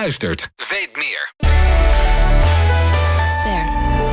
luistert, weet meer. Ster.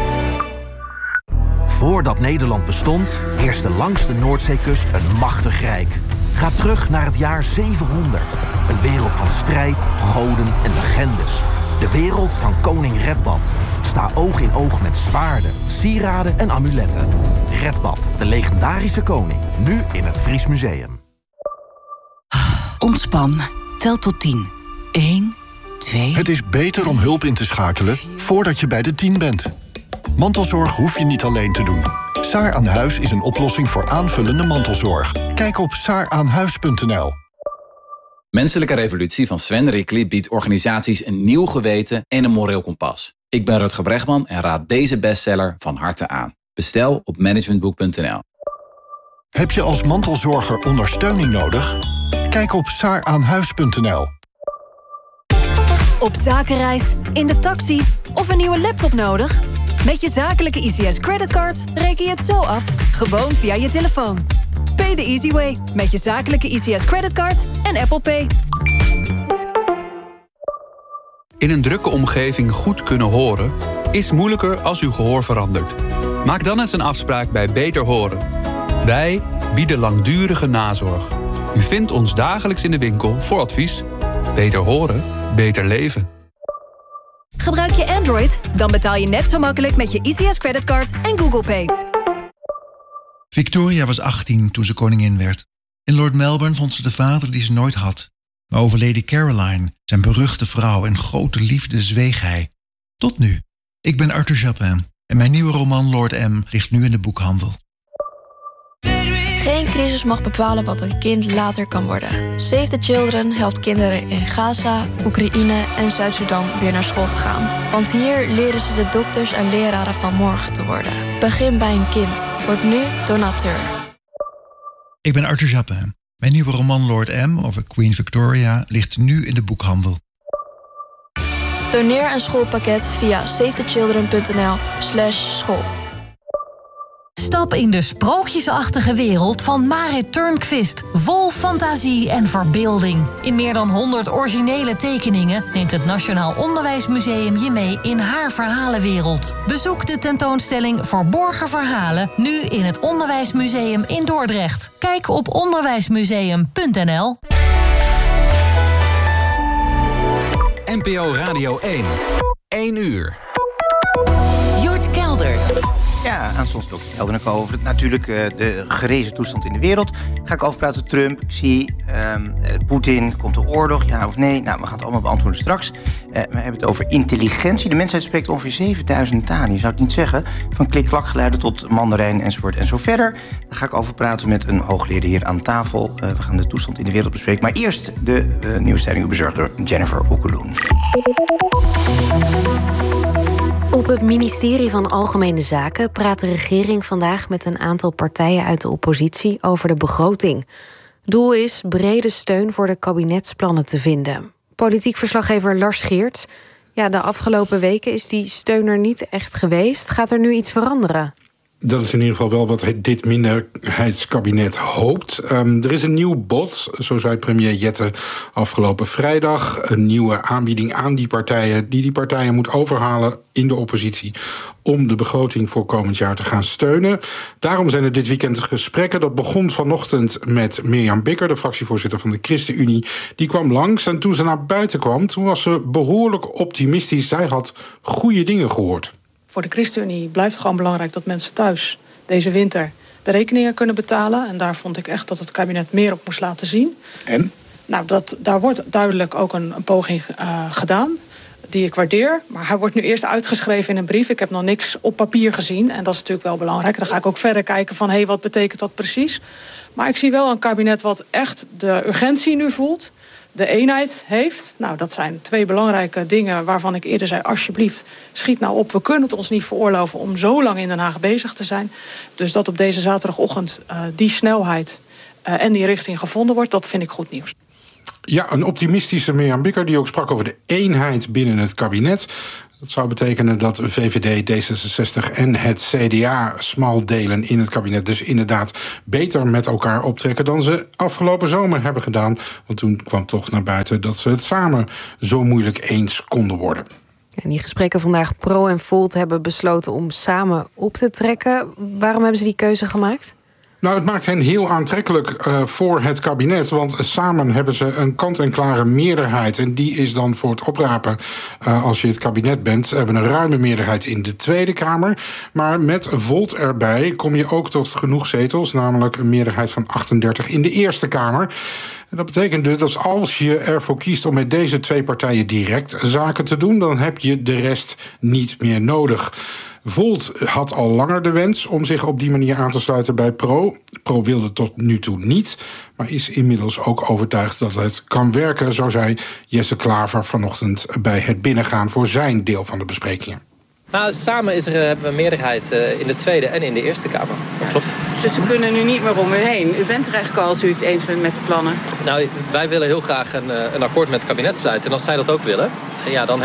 Voordat Nederland bestond, heerste langs de Noordzeekust een machtig rijk. Ga terug naar het jaar 700. Een wereld van strijd, goden en legendes. De wereld van koning Redbad. Sta oog in oog met zwaarden, sieraden en amuletten. Redbad, de legendarische koning. Nu in het Fries Museum. Ontspan. Tel tot 10. 1, 2... Het is beter om hulp in te schakelen voordat je bij de 10 bent. Mantelzorg hoef je niet alleen te doen. Saar aan Huis is een oplossing voor aanvullende mantelzorg. Kijk op saaraanhuis.nl. Menselijke Revolutie van Sven Rickli biedt organisaties een nieuw geweten en een moreel kompas. Ik ben Rutger Bregman en raad deze bestseller van harte aan. Bestel op managementboek.nl. Heb je als mantelzorger ondersteuning nodig? Kijk op saaraanhuis.nl. Op zakenreis, in de taxi of een nieuwe laptop nodig? Met je zakelijke ICS creditcard reken je het zo af, gewoon via je telefoon. Pay the easy way met je zakelijke ICS creditcard en Apple Pay. In een drukke omgeving goed kunnen horen is moeilijker als uw gehoor verandert. Maak dan eens een afspraak bij Beter Horen. Wij bieden langdurige nazorg. U vindt ons dagelijks in de winkel voor advies. Beter horen, beter leven. Gebruik je Android? Dan betaal je net zo makkelijk met je ICS creditcard en Google Pay. Victoria was 18 toen ze koningin werd. In Lord Melbourne vond ze de vader die ze nooit had. Maar over Lady Caroline, zijn beruchte vrouw en grote liefde, zweeg hij. Tot nu. Ik ben Arthur Japin en mijn nieuwe roman Lord M ligt nu in de boekhandel. Geen crisis mag bepalen wat een kind later kan worden. Save the Children helpt kinderen in Gaza, Oekraïne en Zuid-Sudan weer naar school te gaan. Want hier leren ze de dokters en leraren van morgen te worden. Begin bij een kind. Word nu donateur. Ik ben Arthur Japin. Mijn nieuwe roman Lord M over Queen Victoria ligt nu in de boekhandel. Doneer een schoolpakket via savethechildren.nl/school. Stap in de sprookjesachtige wereld van Marit Turnquist. Vol fantasie en verbeelding. In meer dan 100 originele tekeningen neemt het Nationaal Onderwijsmuseum je mee in haar verhalenwereld. Bezoek de tentoonstelling Verborgen Verhalen nu in het Onderwijsmuseum in Dordrecht. Kijk op onderwijsmuseum.nl. NPO Radio 1. 1 uur. Jort Kelder. Ja, aanstonds Dr. Heldeneko over natuurlijk de gerezen toestand in de wereld. Ga ik over praten met Trump, Xi, Poetin, komt de oorlog, ja of nee? Nou, we gaan het allemaal beantwoorden straks. We hebben het over intelligentie. De mensheid spreekt ongeveer 7000 talen. Je zou het niet zeggen. Van klik-klakgeluiden tot Mandarijn enzovoort en zo verder. Daar ga ik over praten met een hoogleraar hier aan tafel. We gaan de toestand in de wereld bespreken. Maar eerst de nieuwsstelling bezorgd door Jennifer Okuloen. Op het ministerie van Algemene Zaken praat de regering vandaag met een aantal partijen uit de oppositie over de begroting. Doel is brede steun voor de kabinetsplannen te vinden. Politiek verslaggever Lars Geerts. Ja, de afgelopen weken is die steun er niet echt geweest. Gaat er nu iets veranderen? Dat is in ieder geval wel wat dit minderheidskabinet hoopt. Er is een nieuw bod, zo zei premier Jette afgelopen vrijdag. Een nieuwe aanbieding aan die partijen moet overhalen in de oppositie om de begroting voor komend jaar te gaan steunen. Daarom zijn er dit weekend gesprekken. Dat begon vanochtend met Mirjam Bikker, de fractievoorzitter van de ChristenUnie. Die kwam langs en toen ze naar buiten kwam, toen was ze behoorlijk optimistisch. Zij had goede dingen gehoord. Voor de ChristenUnie blijft gewoon belangrijk dat mensen thuis deze winter de rekeningen kunnen betalen. En daar vond ik echt dat het kabinet meer op moest laten zien. En? Nou, daar wordt duidelijk ook een poging gedaan die ik waardeer. Maar hij wordt nu eerst uitgeschreven in een brief. Ik heb nog niks op papier gezien. En dat is natuurlijk wel belangrijk. Dan ga ik ook verder kijken van, wat betekent dat precies? Maar ik zie wel een kabinet wat echt de urgentie nu voelt. De eenheid heeft. Nou, dat zijn 2 belangrijke dingen waarvan ik eerder zei, alsjeblieft, schiet nou op. We kunnen het ons niet veroorloven om zo lang in Den Haag bezig te zijn. Dus dat op deze zaterdagochtend die snelheid en die richting gevonden wordt, dat vind ik goed nieuws. Ja, een optimistische Mirjam Bikker die ook sprak over de eenheid binnen het kabinet. Dat zou betekenen dat VVD, D66 en het CDA smal delen in het kabinet. Dus inderdaad beter met elkaar optrekken dan ze afgelopen zomer hebben gedaan. Want toen kwam toch naar buiten dat ze het samen zo moeilijk eens konden worden. En die gesprekken vandaag, Pro en Volt hebben besloten om samen op te trekken. Waarom hebben ze die keuze gemaakt? Nou, het maakt hen heel aantrekkelijk voor het kabinet. Want samen hebben ze een kant-en-klare meerderheid. En die is dan voor het oprapen als je het kabinet bent. Ze hebben een ruime meerderheid in de Tweede Kamer. Maar met Volt erbij kom je ook tot genoeg zetels. Namelijk een meerderheid van 38 in de Eerste Kamer. En dat betekent dus dat als je ervoor kiest om met deze twee partijen direct zaken te doen, dan heb je de rest niet meer nodig. Volt had al langer de wens om zich op die manier aan te sluiten bij Pro. Pro wilde tot nu toe niet, maar is inmiddels ook overtuigd dat het kan werken, zo zei Jesse Klaver vanochtend bij het binnengaan voor zijn deel van de besprekingen. Nou, samen hebben we een meerderheid in de Tweede en in de Eerste Kamer. Dat klopt. Dus we kunnen nu niet meer om u heen. U bent er eigenlijk al als u het eens bent met de plannen. Nou, wij willen heel graag een akkoord met het kabinet sluiten. En als zij dat ook willen, ja, dan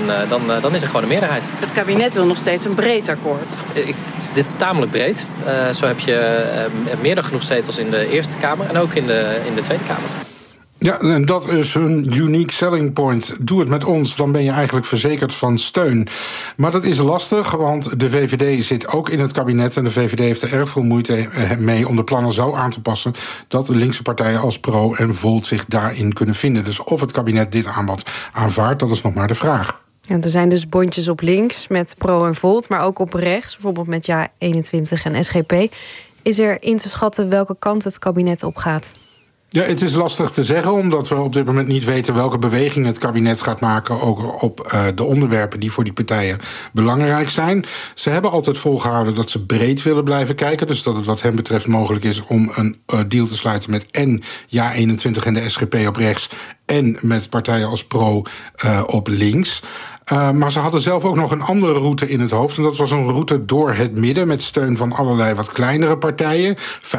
is er gewoon een meerderheid. Het kabinet wil nog steeds een breed akkoord. Dit is tamelijk breed. Zo heb je meer dan genoeg zetels in de Eerste Kamer en ook in de Tweede Kamer. Ja, en dat is hun unique selling point. Doe het met ons, dan ben je eigenlijk verzekerd van steun. Maar dat is lastig, want de VVD zit ook in het kabinet en de VVD heeft er erg veel moeite mee om de plannen zo aan te passen dat de linkse partijen als Pro en Volt zich daarin kunnen vinden. Dus of het kabinet dit aanbod aanvaardt, dat is nog maar de vraag. Ja, er zijn dus bondjes op links met Pro en Volt, maar ook op rechts, bijvoorbeeld met JA21 en SGP. Is er in te schatten welke kant het kabinet op gaat? Ja, het is lastig te zeggen, omdat we op dit moment niet weten welke beweging het kabinet gaat maken, ook op de onderwerpen die voor die partijen belangrijk zijn. Ze hebben altijd volgehouden dat ze breed willen blijven kijken, dus dat het wat hen betreft mogelijk is om een deal te sluiten met en JA21 en de SGP op rechts en met partijen als Pro op links. Maar ze hadden zelf ook nog een andere route in het hoofd. En dat was een route door het midden met steun van allerlei wat kleinere partijen.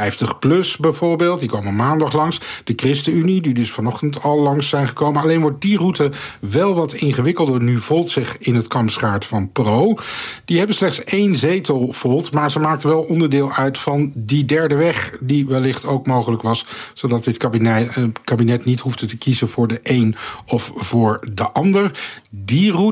50PLUS bijvoorbeeld, die komen maandag langs. De ChristenUnie, die dus vanochtend al langs zijn gekomen. Alleen wordt die route wel wat ingewikkelder nu Volt zich in het kamp schaart van Pro. Die hebben slechts 1 zetel, Volt, maar ze maakten wel onderdeel uit van die derde weg die wellicht ook mogelijk was, zodat dit kabinet niet hoefde te kiezen voor de een of voor de ander. Die route,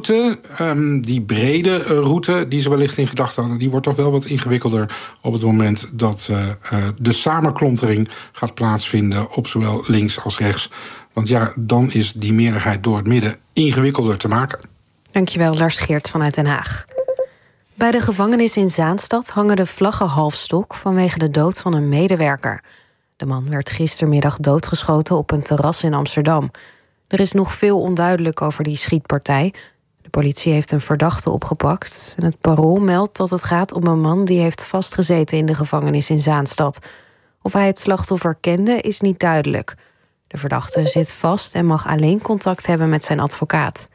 die brede route die ze wellicht in gedachten hadden, die wordt toch wel wat ingewikkelder op het moment dat de samenklontering gaat plaatsvinden op zowel links als rechts. Want ja, dan is die meerderheid door het midden ingewikkelder te maken. Dankjewel, Lars Geert vanuit Den Haag. Bij de gevangenis in Zaanstad hangen de vlaggen half stok vanwege de dood van een medewerker. De man werd gistermiddag doodgeschoten op een terras in Amsterdam. Er is nog veel onduidelijk over die schietpartij. De politie heeft een verdachte opgepakt. En het Parool meldt dat het gaat om een man die heeft vastgezeten in de gevangenis in Zaanstad. Of hij het slachtoffer kende, is niet duidelijk. De verdachte zit vast en mag alleen contact hebben met zijn advocaat.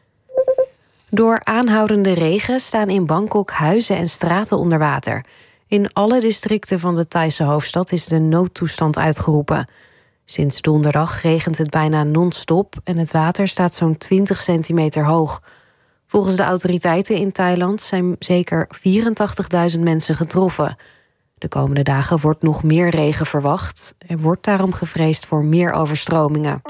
Door aanhoudende regen staan in Bangkok huizen en straten onder water. In alle districten van de Thaise hoofdstad is de noodtoestand uitgeroepen. Sinds donderdag regent het bijna non-stop en het water staat zo'n 20 centimeter hoog. Volgens de autoriteiten in Thailand zijn zeker 84.000 mensen getroffen. De komende dagen wordt nog meer regen verwacht. Er wordt daarom gevreesd voor meer overstromingen.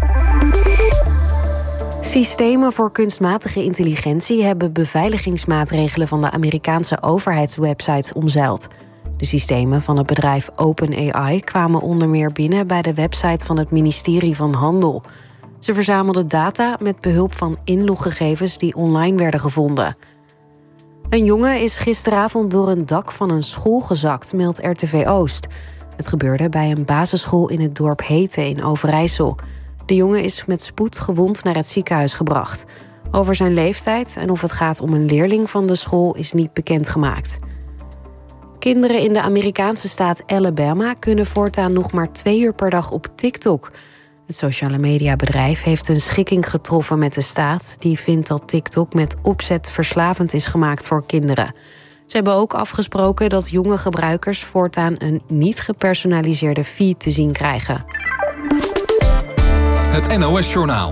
Systemen voor kunstmatige intelligentie hebben beveiligingsmaatregelen van de Amerikaanse overheidswebsites omzeild. De systemen van het bedrijf OpenAI kwamen onder meer binnen bij de website van het ministerie van Handel. Ze verzamelden data met behulp van inloggegevens die online werden gevonden. Een jongen is gisteravond door een dak van een school gezakt, meldt RTV Oost. Het gebeurde bij een basisschool in het dorp Heten in Overijssel. De jongen is met spoed gewond naar het ziekenhuis gebracht. Over zijn leeftijd en of het gaat om een leerling van de school is niet bekendgemaakt. Kinderen in de Amerikaanse staat Alabama kunnen voortaan nog maar 2 uur per dag op TikTok. Het sociale mediabedrijf heeft een schikking getroffen met de staat die vindt dat TikTok met opzet verslavend is gemaakt voor kinderen. Ze hebben ook afgesproken dat jonge gebruikers voortaan een niet gepersonaliseerde feed te zien krijgen. Het NOS-journaal.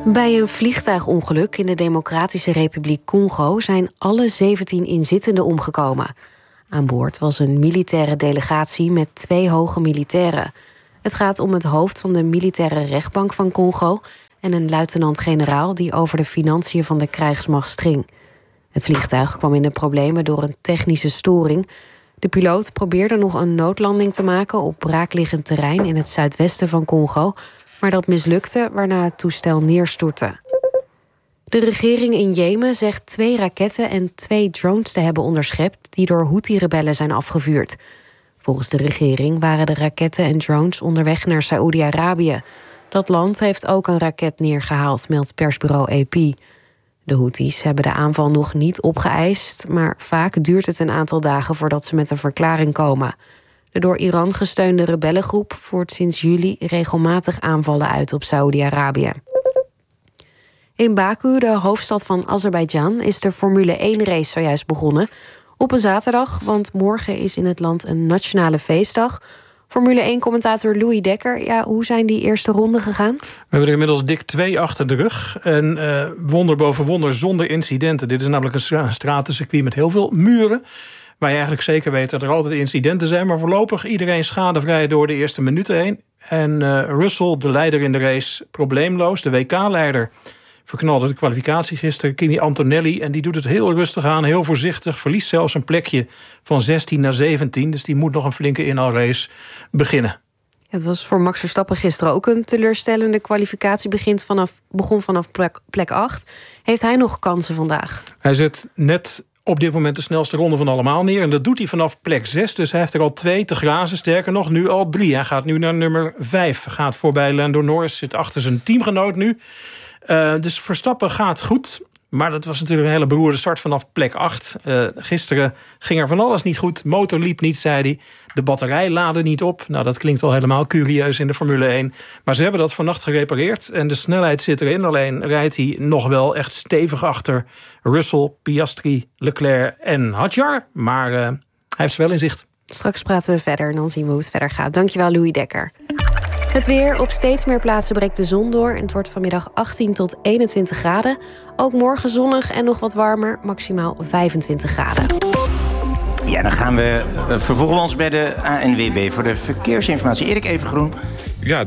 Bij een vliegtuigongeluk in de Democratische Republiek Congo zijn alle 17 inzittenden omgekomen. Aan boord was een militaire delegatie met 2 hoge militairen. Het gaat om het hoofd van de militaire rechtbank van Congo en een luitenant-generaal die over de financiën van de krijgsmacht ging. Het vliegtuig kwam in de problemen door een technische storing. De piloot probeerde nog een noodlanding te maken op braakliggend terrein in het zuidwesten van Congo, maar dat mislukte, waarna het toestel neerstortte. De regering in Jemen zegt 2 raketten en 2 drones te hebben onderschept die door Houthi-rebellen zijn afgevuurd. Volgens de regering waren de raketten en drones onderweg naar Saoedi-Arabië. Dat land heeft ook een raket neergehaald, meldt persbureau AP. De Houthis hebben de aanval nog niet opgeëist, maar vaak duurt het een aantal dagen voordat ze met een verklaring komen. De door Iran gesteunde rebellengroep voert sinds juli regelmatig aanvallen uit op Saoedi-Arabië. In Baku, de hoofdstad van Azerbeidzjan, is de Formule 1-race zojuist begonnen. Op een zaterdag, want morgen is in het land een nationale feestdag. Formule 1-commentator Louis Dekker, ja, hoe zijn die eerste ronden gegaan? We hebben er inmiddels dik 2 achter de rug. En wonder boven wonder zonder incidenten. Dit is namelijk een stratencircuit met heel veel muren, waar je eigenlijk zeker weet dat er altijd incidenten zijn. Maar voorlopig iedereen schadevrij door de eerste minuten heen. En Russell, de leider in de race, probleemloos. De WK-leider verknalde de kwalificatie gisteren, Kimi Antonelli. En die doet het heel rustig aan, heel voorzichtig. Verliest zelfs een plekje van 16 naar 17. Dus die moet nog een flinke inhaalrace beginnen. Het was voor Max Verstappen gisteren ook een teleurstellende kwalificatie. Begon vanaf plek 8. Heeft hij nog kansen vandaag? Hij zit net op dit moment de snelste ronde van allemaal neer. En dat doet hij vanaf plek 6. Dus hij heeft er al 2 te grazen. Sterker nog, nu al 3. Hij gaat nu naar nummer 5. Gaat voorbij Lando Norris. Zit achter zijn teamgenoot nu. Dus Verstappen gaat goed. Maar dat was natuurlijk een hele beroerde start vanaf plek 8. Gisteren ging er van alles niet goed. Motor liep niet, zei hij. De batterij laadde niet op. Nou, dat klinkt al helemaal curieus in de Formule 1. Maar ze hebben dat vannacht gerepareerd. En de snelheid zit erin. Alleen rijdt hij nog wel echt stevig achter Russell, Piastri, Leclerc en Hadjar. Maar hij heeft ze wel in zicht. Straks praten we verder en dan zien we hoe het verder gaat. Dankjewel, Louis Dekker. Het weer. Op steeds meer plaatsen breekt de zon door. En het wordt vanmiddag 18 tot 21 graden. Ook morgen zonnig en nog wat warmer. Maximaal 25 graden. Ja, dan gaan we vervolgens ons bij de ANWB voor de verkeersinformatie. Erik Evengroen. Ja,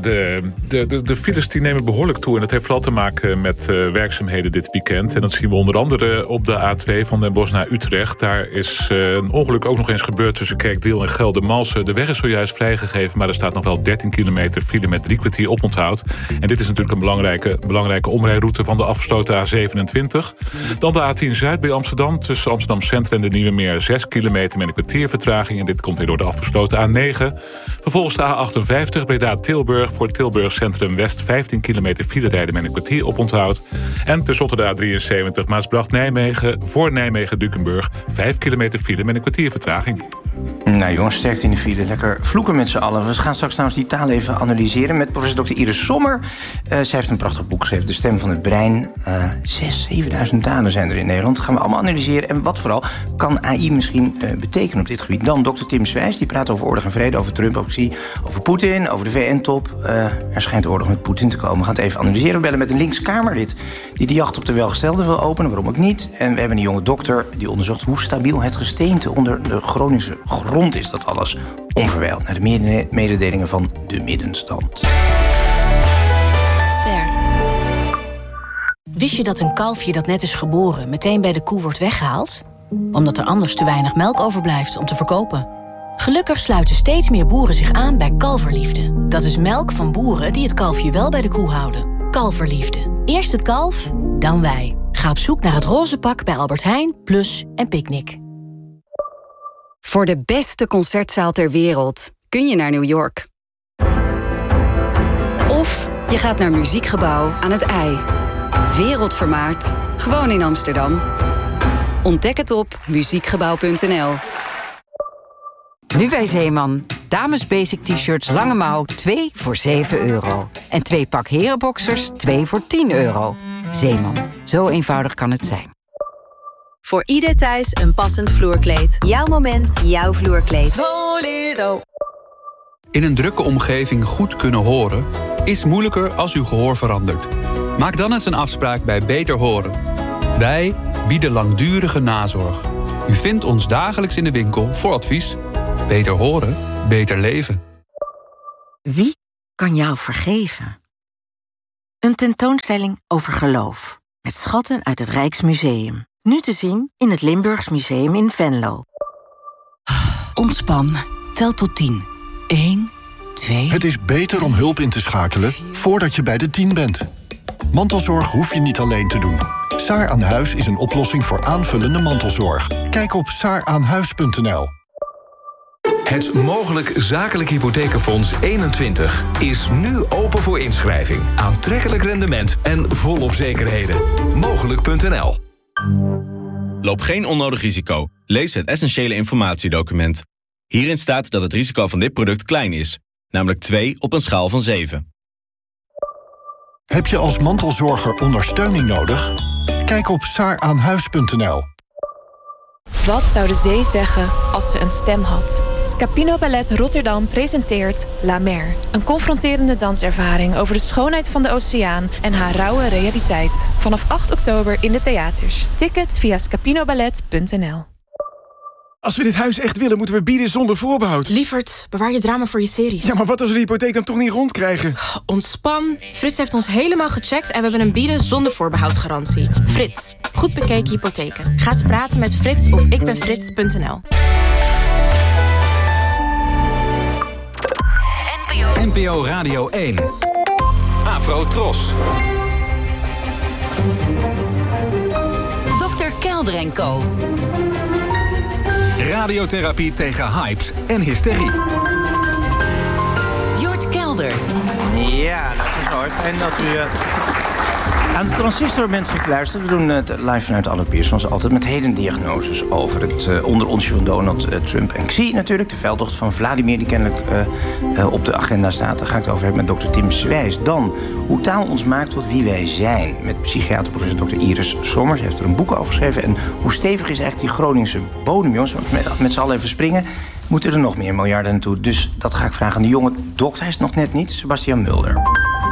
de files die nemen behoorlijk toe. En dat heeft vooral te maken met werkzaamheden dit weekend. En dat zien we onder andere op de A2 van Den Bosch naar Utrecht. Daar is een ongeluk ook nog eens gebeurd tussen Kerkdriel en Geldermalsen. De weg is zojuist vrijgegeven, maar er staat nog wel 13 kilometer file met 3 kwartier oponthoud. En dit is natuurlijk een belangrijke omrijroute van de afgesloten A27. Dan de A10 Zuid bij Amsterdam. Tussen Amsterdam Centrum en de Nieuwe Meer 6 kilometer met een kwartier vertraging. En dit komt weer door de afgesloten A9. Vervolgens de A58 Breda-Tilburg. Voor Tilburg Centrum West 15 kilometer file rijden met een kwartier oponthoud. En tenslotte de A73 Maasbracht-Nijmegen voor Nijmegen-Dukenburg 5 kilometer file met een kwartier vertraging. Nou jongens, sterkte in de file. Lekker vloeken met z'n allen. We gaan straks trouwens die taal even analyseren met professor Dr. Iris Sommer. Zij heeft een prachtig boek geschreven, De Stem van het Brein. 6.000-7.000 talen zijn er in Nederland. Dat gaan we allemaal analyseren. En wat vooral kan AI misschien betekenen op dit gebied? Dan Dr. Tim Zwijs, die praat over oorlog en vrede, over Trump, over Poetin, over de VN-top. Er schijnt oorlog met Poetin te komen. We gaan het even analyseren. We bellen met een linkskamerlid die de jacht op de welgestelde wil openen. Waarom ook niet? En we hebben een jonge dokter die onderzocht hoe stabiel het gesteente onder de Groningse grond is. Dat alles onverwijld naar de mededelingen van de middenstand. Ster. Wist je dat een kalfje dat net is geboren meteen bij de koe wordt weggehaald? Omdat er anders te weinig melk overblijft om te verkopen. Gelukkig sluiten steeds meer boeren zich aan bij Kalverliefde. Dat is melk van boeren die het kalfje wel bij de koe houden. Kalverliefde. Eerst het kalf, dan wij. Ga op zoek naar het roze pak bij Albert Heijn, Plus en Picnic. Voor de beste concertzaal ter wereld kun je naar New York. Of je gaat naar Muziekgebouw aan het IJ. Wereldvermaard, gewoon in Amsterdam. Ontdek het op muziekgebouw.nl. Nu bij Zeeman. Dames basic t-shirts lange mouw 2 voor €7. En 2 pak herenboxers 2 voor €10. Zeeman. Zo eenvoudig kan het zijn. Voor ieder thuis een passend vloerkleed. Jouw moment, jouw vloerkleed. In een drukke omgeving goed kunnen horen is moeilijker als uw gehoor verandert. Maak dan eens een afspraak bij Beter Horen. Wij bieden langdurige nazorg. U vindt ons dagelijks in de winkel voor advies. Beter horen, beter leven. Wie kan jou vergeven? Een tentoonstelling over geloof. Met schatten uit het Rijksmuseum. Nu te zien in het Limburgs Museum in Venlo. Ontspan. Tel tot 10. 1, 2... Het is beter om hulp in te schakelen voordat je bij de 10 bent. Mantelzorg hoef je niet alleen te doen. Saar aan Huis is een oplossing voor aanvullende mantelzorg. Kijk op saaraanhuis.nl. Het Mogelijk Zakelijk Hypothekenfonds 21 is nu open voor inschrijving. Aantrekkelijk rendement en volop zekerheden. Mogelijk.nl. Loop geen onnodig risico. Lees het essentiële informatiedocument. Hierin staat dat het risico van dit product klein is. Namelijk 2 op een schaal van 7. Heb je als mantelzorger ondersteuning nodig? Kijk op saaraanhuis.nl. Wat zou de zee zeggen als ze een stem had? Scapino Ballet Rotterdam presenteert La Mer. Een confronterende danservaring over de schoonheid van de oceaan en haar rauwe realiteit. Vanaf 8 oktober in de theaters. Tickets via scapinoballet.nl. Als we dit huis echt willen, moeten we bieden zonder voorbehoud. Lievert, bewaar je drama voor je series. Ja, maar wat als we de hypotheek dan toch niet rondkrijgen? Ontspan. Frits heeft ons helemaal gecheckt en we hebben een bieden zonder voorbehoud garantie. Frits, goed bekeken hypotheken. Ga eens praten met Frits op ikbenfrits.nl. NPO Radio 1. Afro Tros. Dr. Kelder en Co. Radiotherapie tegen hypes en hysterie. Jort Kelder. Ja, dat is mooi. Fijn dat u aan de transistor bent gekluisterd. We doen het live vanuit Alle Piers, zoals altijd, met hedendiagnoses over het onderontje van Donald Trump en Xi natuurlijk. De veldtocht van Vladimir, die kennelijk op de agenda staat. Daar ga ik het over hebben met dokter Tim Zwijs. Dan hoe taal ons maakt tot wie wij zijn. Met psychiater professor Dr. Iris Sommers. Hij heeft er een boek over geschreven. En hoe stevig is eigenlijk die Groningse bodem, jongens? Met z'n allen even springen. Moeten er nog meer miljarden naartoe? Dus dat ga ik vragen aan de jonge dokter. Hij is nog net niet. Sebastian Mulder.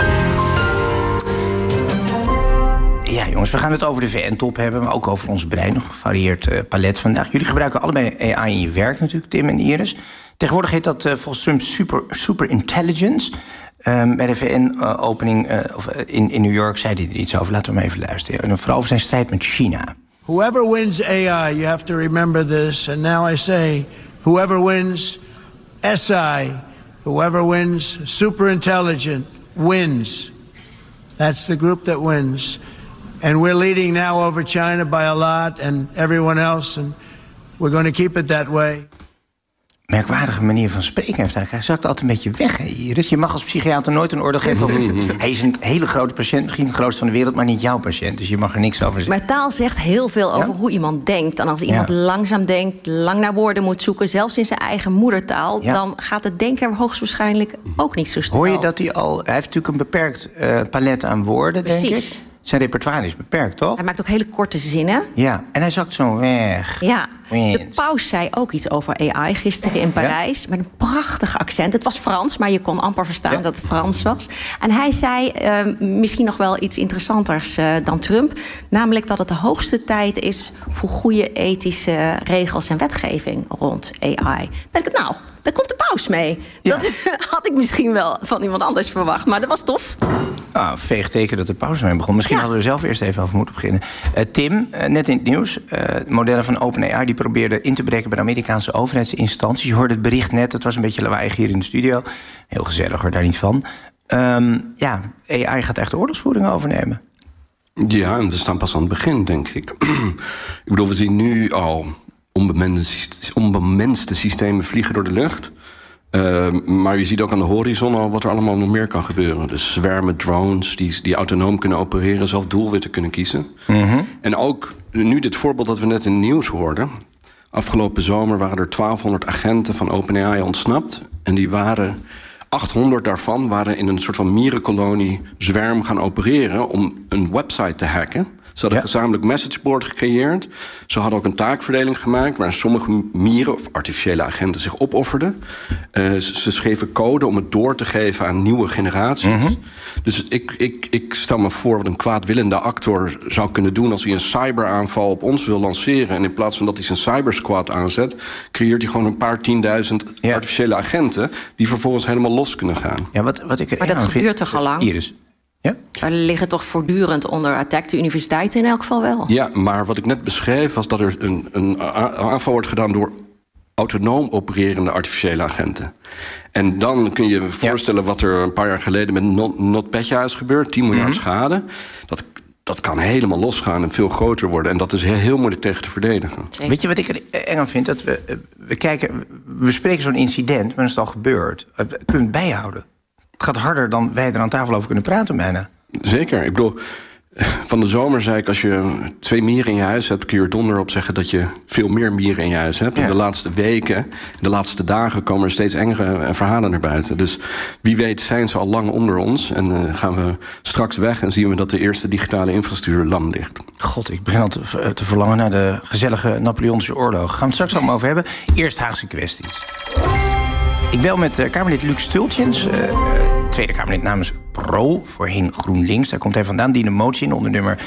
Ja, jongens, we gaan het over de VN-top hebben, maar ook over ons brein. Nog een gevarieerd palet vandaag. Jullie gebruiken allebei AI in je werk natuurlijk, Tim en Iris. Tegenwoordig heet dat volgens Trump super intelligence. Bij de VN-opening in New York zei hij er iets over. Laten we hem even luisteren. En vooral over zijn strijd met China. Whoever wins AI, you have to remember this. And now I say, whoever wins SI, whoever wins super intelligent, wins. That's the group that wins. And we're leading now over China by a lot and everyone else. And we're going to keep it that way. Merkwaardige manier van spreken heeft hij. Hij zakt altijd een beetje weg, hè, Iris. Je mag als psychiater nooit een oordeel geven over... Hij is een hele grote patiënt, misschien de grootste van de wereld... maar niet jouw patiënt, dus je mag er niks over zeggen. Maar taal zegt heel veel over hoe iemand denkt. En als iemand langzaam denkt, lang naar woorden moet zoeken... zelfs in zijn eigen moedertaal... dan gaat het denken hoogstwaarschijnlijk ook niet zo snel. Hoor je dat hij al... Hij heeft natuurlijk een beperkt palet aan woorden, denk ik. Precies. Zijn repertoire is beperkt, toch? Hij maakt ook hele korte zinnen. Ja, en hij zakt zo weg. Ja, de paus zei ook iets over AI gisteren in Parijs... met een prachtig accent. Het was Frans, maar je kon amper verstaan dat het Frans was. En hij zei misschien nog wel iets interessanters dan Trump... namelijk dat het de hoogste tijd is voor goede ethische regels en wetgeving rond AI. Dan denk ik, nou, daar komt de paus mee. Ja. Dat had ik misschien wel van iemand anders verwacht, maar dat was tof. Nou, veeg teken dat de pauze mee begon. Misschien hadden we er zelf eerst even over moeten beginnen. Tim, net in het nieuws. Modellen van OpenAI die probeerden in te breken bij de Amerikaanse overheidsinstanties. Je hoorde het bericht net, het was een beetje lawaaiig hier in de studio. Heel gezellig, hoor, daar niet van. AI gaat echt de oorlogsvoering overnemen. Ja, en we staan pas aan het begin, denk ik. Ik bedoel, we zien nu al onbemenste systemen vliegen door de lucht. Maar je ziet ook aan de horizon al wat er allemaal nog meer kan gebeuren. Dus zwermen drones die autonoom kunnen opereren, zelf doelwitten kunnen kiezen. Mm-hmm. En ook nu dit voorbeeld dat we net in het nieuws hoorden. Afgelopen zomer waren er 1200 agenten van OpenAI ontsnapt. En die waren 800 daarvan waren in een soort van mierenkolonie zwerm gaan opereren om een website te hacken. Ze hadden een gezamenlijk messageboard gecreëerd. Ze hadden ook een taakverdeling gemaakt waarin sommige mieren of artificiële agenten zich opofferden. Ze schreven code om het door te geven aan nieuwe generaties. Mm-hmm. Dus ik stel me voor wat een kwaadwillende actor zou kunnen doen als hij een cyberaanval op ons wil lanceren. En in plaats van dat hij zijn cybersquad aanzet, creëert hij gewoon een paar 10.000 artificiële agenten die vervolgens helemaal los kunnen gaan. Ja, wat ik maar dat gebeurt toch al lang? Iris. Ja? Er liggen toch voortdurend onder attack de universiteiten in elk geval wel? Ja, maar wat ik net beschreef was dat er een aanval wordt gedaan door autonoom opererende artificiële agenten. En dan kun je je voorstellen wat er een paar jaar geleden met NotPetya is gebeurd. 10 miljard schade. Dat kan helemaal losgaan en veel groter worden. En dat is heel moeilijk tegen te verdedigen. Weet je wat ik er eng aan vind? Dat we bespreken zo'n incident, maar dan is het al gebeurd. We kunnen het bijhouden. Het gaat harder dan wij er aan tafel over kunnen praten bijna. Zeker. Ik bedoel, van de zomer zei ik, als je 2 mieren in je huis hebt, kun je er donder op zeggen dat je veel meer mieren in je huis hebt. Ja. En de laatste weken, de laatste dagen komen er steeds engere verhalen naar buiten. Dus wie weet zijn ze al lang onder ons. En gaan we straks weg en zien we dat de eerste digitale infrastructuur lam ligt. God, ik begin al te verlangen naar de gezellige Napoleontische oorlog. Gaan we het straks allemaal over hebben. Eerst Haagse kwesties. Ik bel met Kamerlid Luc Stultjens, Tweede Kamerlid namens Pro, voorheen GroenLinks. Daar komt hij vandaan, die een motie in onder nummer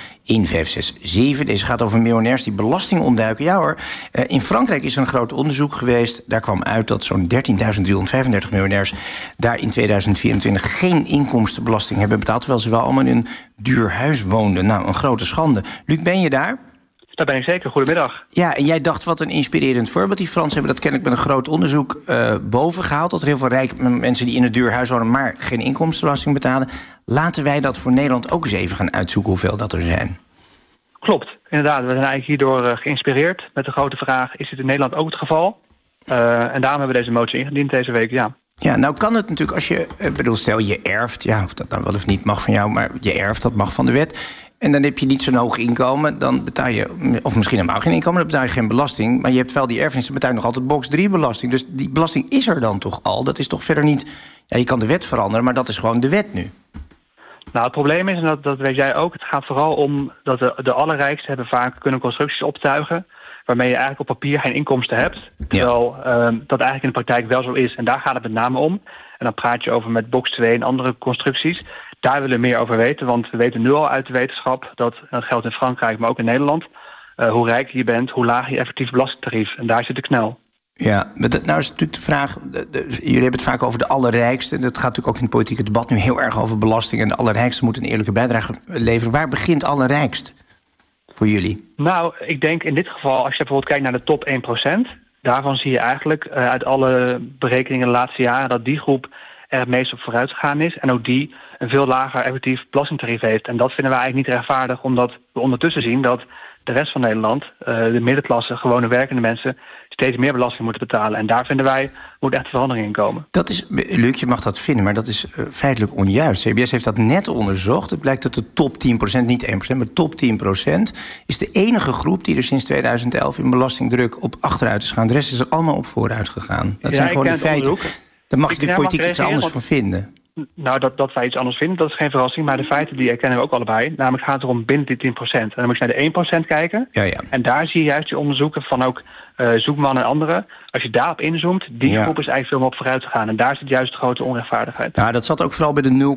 1567. Deze gaat over miljonairs die belasting ontduiken. Ja hoor, in Frankrijk is er een groot onderzoek geweest. Daar kwam uit dat zo'n 13.335 miljonairs daar in 2024 geen inkomstenbelasting hebben betaald, terwijl ze wel allemaal in een duur huis woonden. Nou, een grote schande. Luc, ben je daar? Daar ben ik zeker. Goedemiddag. Ja, en jij dacht wat een inspirerend voorbeeld. Die Fransen hebben dat kennelijk met een groot onderzoek bovengehaald. Dat er heel veel rijke mensen die in het duur huis wonen, maar geen inkomstenbelasting betalen. Laten wij dat voor Nederland ook eens even gaan uitzoeken hoeveel dat er zijn. Klopt, inderdaad. We zijn eigenlijk hierdoor geïnspireerd met de grote vraag, is dit in Nederland ook het geval? En daarom hebben we deze motie ingediend deze week, ja. Ja, nou kan het natuurlijk als je, stel je erft, ja, of dat nou wel of niet mag van jou, maar je erft, dat mag van de wet. En dan heb je niet zo'n hoog inkomen, dan betaal je, of misschien helemaal geen inkomen, dan betaal je geen belasting. Maar je hebt wel die erfenis, dan betaal je nog altijd box 3 belasting. Dus die belasting is er dan toch al? Dat is toch verder niet, ja, je kan de wet veranderen, maar dat is gewoon de wet nu. Nou, het probleem is, en dat weet jij ook, het gaat vooral om dat de allerrijksten hebben vaak kunnen constructies optuigen waarmee je eigenlijk op papier geen inkomsten hebt. Terwijl dat eigenlijk in de praktijk wel zo is. En daar gaat het met name om. En dan praat je over met box 2 en andere constructies. Daar willen we meer over weten, want we weten nu al uit de wetenschap, dat geldt in Frankrijk, maar ook in Nederland, hoe rijker je bent, hoe lager je effectief belastingtarief. En daar zit de knel. Ja, maar nou is natuurlijk de vraag, jullie hebben het vaak over de allerrijkste. Dat gaat natuurlijk ook in het politieke debat nu heel erg over belasting. En de allerrijkste moeten een eerlijke bijdrage leveren. Waar begint allerrijkst voor jullie? Nou, ik denk in dit geval, als je bijvoorbeeld kijkt naar de top 1%... daarvan zie je eigenlijk uit alle berekeningen de laatste jaren dat die groep er het meest op vooruit gegaan is. En ook die een veel lager effectief belastingtarief heeft. En dat vinden we eigenlijk niet rechtvaardig, omdat we ondertussen zien dat de rest van Nederland, de middenklasse, gewone werkende mensen, steeds meer belasting moeten betalen. En daar vinden wij, moet echt verandering in komen. Dat is, Luc, je mag dat vinden, maar dat is feitelijk onjuist. CBS heeft dat net onderzocht. Het blijkt dat de top 10%, niet 1%, maar top 10% is de enige groep die er sinds 2011 in belastingdruk op achteruit is gegaan. De rest is er allemaal op vooruit gegaan. Dat zijn gewoon de feiten. Daar mag je de politiek iets anders van vinden. Nou, dat wij iets anders vinden, dat is geen verrassing. Maar de feiten die erkennen we ook allebei. Namelijk gaat het erom binnen die 10%. En dan moet je naar de 1% kijken. Ja. En daar zie je juist die onderzoeken van ook Zoekman en anderen. Als je daarop inzoomt, die groep is eigenlijk veel meer op vooruit gegaan. En daar zit juist de grote onrechtvaardigheid. Nou, dat zat ook vooral bij de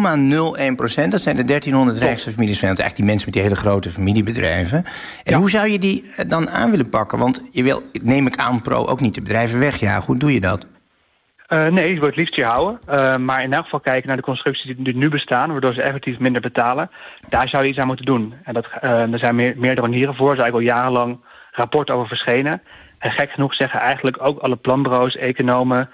0,01%. Dat zijn de 1300 rijkste families van. Dat zijn eigenlijk die mensen met die hele grote familiebedrijven. En hoe zou je die dan aan willen pakken? Want je wil, neem ik aan, Pro ook niet de bedrijven wegjagen. Hoe doe je dat? Nee, je wil het liefst hier houden. Maar in elk geval kijken naar de constructies die nu bestaan, waardoor ze effectief minder betalen. Daar zou je iets aan moeten doen. En er zijn meerdere manieren voor. Er zijn eigenlijk al jarenlang rapporten over verschenen. En gek genoeg zeggen eigenlijk ook alle planbureaus, economen,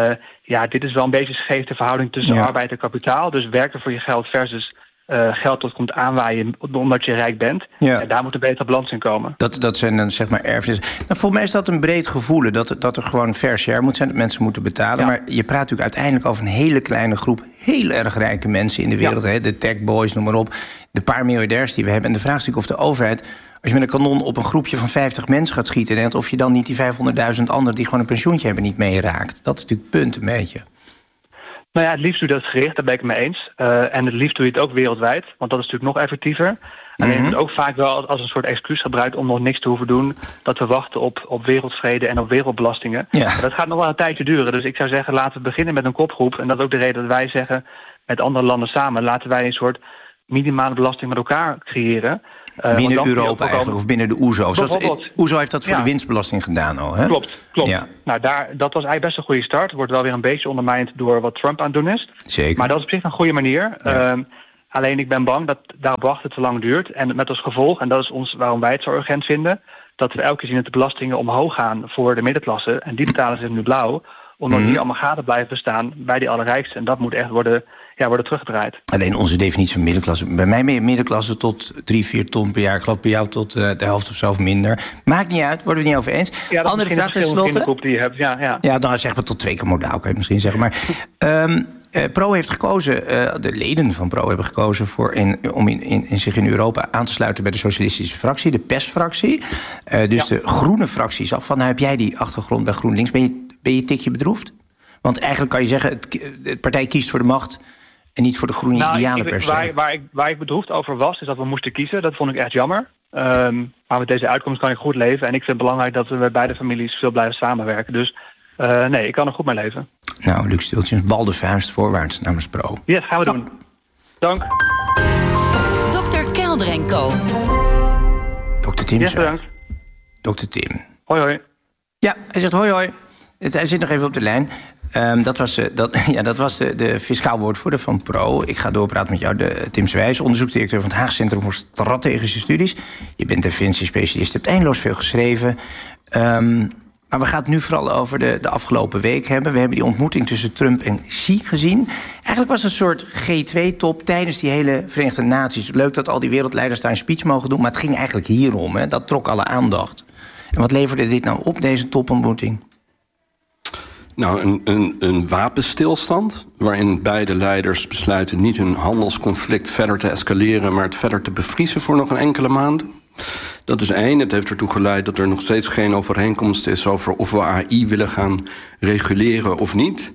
dit is wel een beetje scheef de verhouding tussen arbeid en kapitaal. Dus werken voor je geld versus geld dat komt aanwaaien omdat je rijk bent. Ja. En daar moet een betere balans in komen. Dat zijn dan zeg maar erfenissen. Nou, volgens mij is dat een breed gevoel. Dat er gewoon fair share moet zijn, dat mensen moeten betalen. Ja. Maar je praat natuurlijk uiteindelijk over een hele kleine groep heel erg rijke mensen in de wereld. Ja. Hè? De techboys, noem maar op. De paar miljardairs die we hebben. En de vraag is natuurlijk of de overheid, als je met een kanon op een groepje van 50 mensen gaat schieten, en of je dan niet die 500.000 anderen die gewoon een pensioentje hebben niet mee raakt. Dat is natuurlijk het punt een beetje. Nou ja, het liefst doe je dat gericht, daar ben ik het mee eens. En het liefst doe je het ook wereldwijd, want dat is natuurlijk nog effectiever. Alleen het wordt ook vaak wel als een soort excuus gebruikt om nog niks te hoeven doen. Dat we wachten op wereldvrede en op wereldbelastingen. Ja. Maar dat gaat nog wel een tijdje duren. Dus ik zou zeggen, laten we beginnen met een kopgroep. En dat is ook de reden dat wij zeggen, met andere landen samen, laten wij een soort minimale belasting met elkaar creëren. Binnen Europa eigenlijk, of binnen de OESO. OESO heeft dat voor de winstbelasting gedaan al, hè? Klopt. Ja. Nou, dat was eigenlijk best een goede start. Wordt wel weer een beetje ondermijnd door wat Trump aan het doen is. Zeker. Maar dat is op zich een goede manier. Ja. Alleen ik ben bang dat daarop wachten te lang duurt. En met als gevolg, en dat is ons waarom wij het zo urgent vinden, dat we elke keer zien dat de belastingen omhoog gaan voor de middenklasse. En die betalen ze nu blauw. Omdat die allemaal gaten blijven bestaan bij die allerrijksten. En dat moet echt worden teruggedraaid. Alleen onze definitie van middenklasse. Bij mij ben je middenklasse tot 3-4 ton per jaar. Ik geloof bij jou tot de helft of zo of minder. Maakt niet uit, worden we het niet over eens. Ja, dat andere vraag ten slotte. Die je hebt. Ja, dan zeg maar tot 2 keer modaal, kan je het misschien zeggen. Maar Pro heeft gekozen, de leden van Pro hebben gekozen om zich in Europa aan te sluiten bij de socialistische fractie, de PES-fractie. De groene fractie is af van. Nou heb jij die achtergrond bij GroenLinks. Ben je een tikje bedroefd? Want eigenlijk kan je zeggen, de partij kiest voor de macht en niet voor de groene idealen per se. Waar ik bedroefd over was, is dat we moesten kiezen. Dat vond ik echt jammer. Maar met deze uitkomst kan ik goed leven. En ik vind het belangrijk dat we bij beide families veel blijven samenwerken. Dus ik kan er goed mee leven. Nou, Luc Stiltjens, bal de vuist voorwaarts namens Pro. Ja, gaan we doen. Dank. Dr. Kelder & Co. Dr. Tim. Ja, bedankt. Dr. Tim. Hoi. Ja, hij zegt hoi. Hij zit nog even op de lijn. Dat was de fiscaal woordvoerder van Pro. Ik ga doorpraten met jou, Tim Zwijs, onderzoeksdirecteur van het Haag Centrum voor Strategische Studies. Je bent defensiespecialist, hebt eindeloos veel geschreven. Maar we gaan het nu vooral over de afgelopen week hebben. We hebben die ontmoeting tussen Trump en Xi gezien. Eigenlijk was het een soort G2-top tijdens die hele Verenigde Naties. Leuk dat al die wereldleiders daar een speech mogen doen, maar het ging eigenlijk hierom. Hè? Dat trok alle aandacht. En wat leverde dit nou op, deze topontmoeting? Nou, een wapenstilstand waarin beide leiders besluiten niet hun handelsconflict verder te escaleren, maar het verder te bevriezen voor nog een enkele maand. Dat is één. Het heeft ertoe geleid dat er nog steeds geen overeenkomst is over of we AI willen gaan reguleren of niet.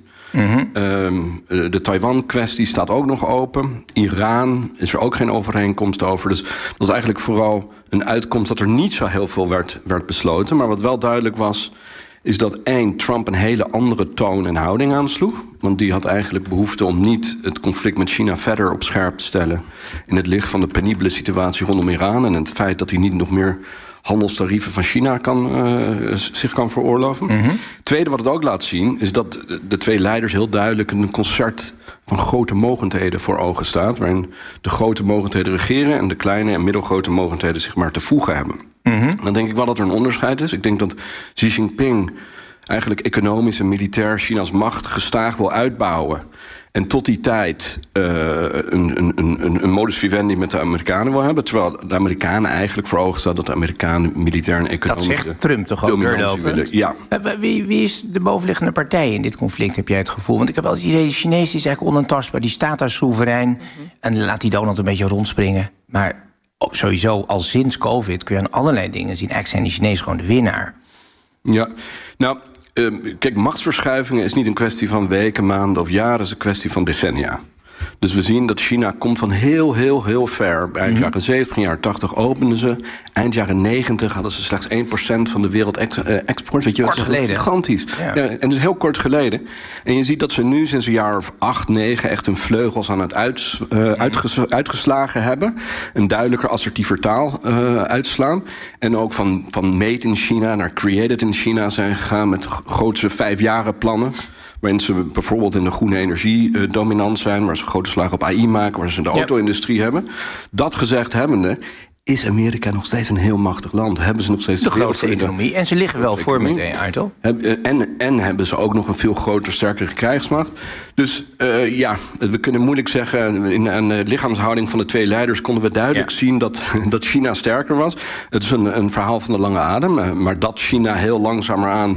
De Taiwan-kwestie staat ook nog open. Iran is er ook geen overeenkomst over. Dus dat is eigenlijk vooral een uitkomst dat er niet zo heel veel werd besloten. Maar wat wel duidelijk was, is dat Trump een hele andere toon en houding aansloeg. Want die had eigenlijk behoefte om niet het conflict met China verder op scherp te stellen in het licht van de penibele situatie rondom Iran en het feit dat hij niet nog meer handelstarieven van China zich kan veroorloven. Tweede wat het ook laat zien, is dat de twee leiders heel duidelijk een concert van grote mogendheden voor ogen staat, waarin de grote mogendheden regeren en de kleine en middelgrote mogendheden zich maar te voegen hebben. Dan denk ik wel dat er een onderscheid is. Ik denk dat Xi Jinping eigenlijk economisch en militair China's macht gestaag wil uitbouwen. En tot die tijd een modus vivendi met de Amerikanen wil hebben. Terwijl de Amerikanen eigenlijk voor ogen staat dat de Amerikanen militair en economisch. Dat zegt Trump toch ook doorlopen? Ja. Wie is de bovenliggende partij in dit conflict, heb jij het gevoel? Want ik heb wel het idee, de Chinees is eigenlijk onaantastbaar. Die staat daar soeverein en laat die Donald een beetje rondspringen. Maar sowieso, al sinds COVID kun je aan allerlei dingen zien. Eigenlijk zijn die Chinezen gewoon de winnaar. Ja, nou, kijk, machtsverschuivingen is niet een kwestie van weken, maanden of jaren. Het is een kwestie van decennia. Dus we zien dat China komt van heel ver. Eind jaren 70, jaren 80 openden ze. Eind jaren 90 hadden ze slechts 1% van de wereld-export. Weet je, kort geleden. Gigantisch. Ja. Ja, en dat is heel kort geleden. En je ziet dat ze nu sinds een jaar of 8, 9... echt hun vleugels aan het uitgeslagen hebben. Een duidelijker, assertiever taal uitslaan. En ook van made in China naar created in China zijn gegaan met grootse 5-jaren plannen. Waarin ze bijvoorbeeld in de groene energie dominant zijn, waar ze grote slagen op AI maken, waar ze de auto-industrie hebben. Dat gezegd hebbende, is Amerika nog steeds een heel machtig land. Hebben ze nog steeds de grootste economie. En ze liggen wel voor met AI, toch? En hebben ze ook nog een veel groter, sterkere krijgsmacht. Dus we kunnen moeilijk zeggen, in de lichaamshouding van de twee leiders konden we duidelijk zien dat China sterker was. Het is een verhaal van de lange adem. Maar dat China heel langzamerhaan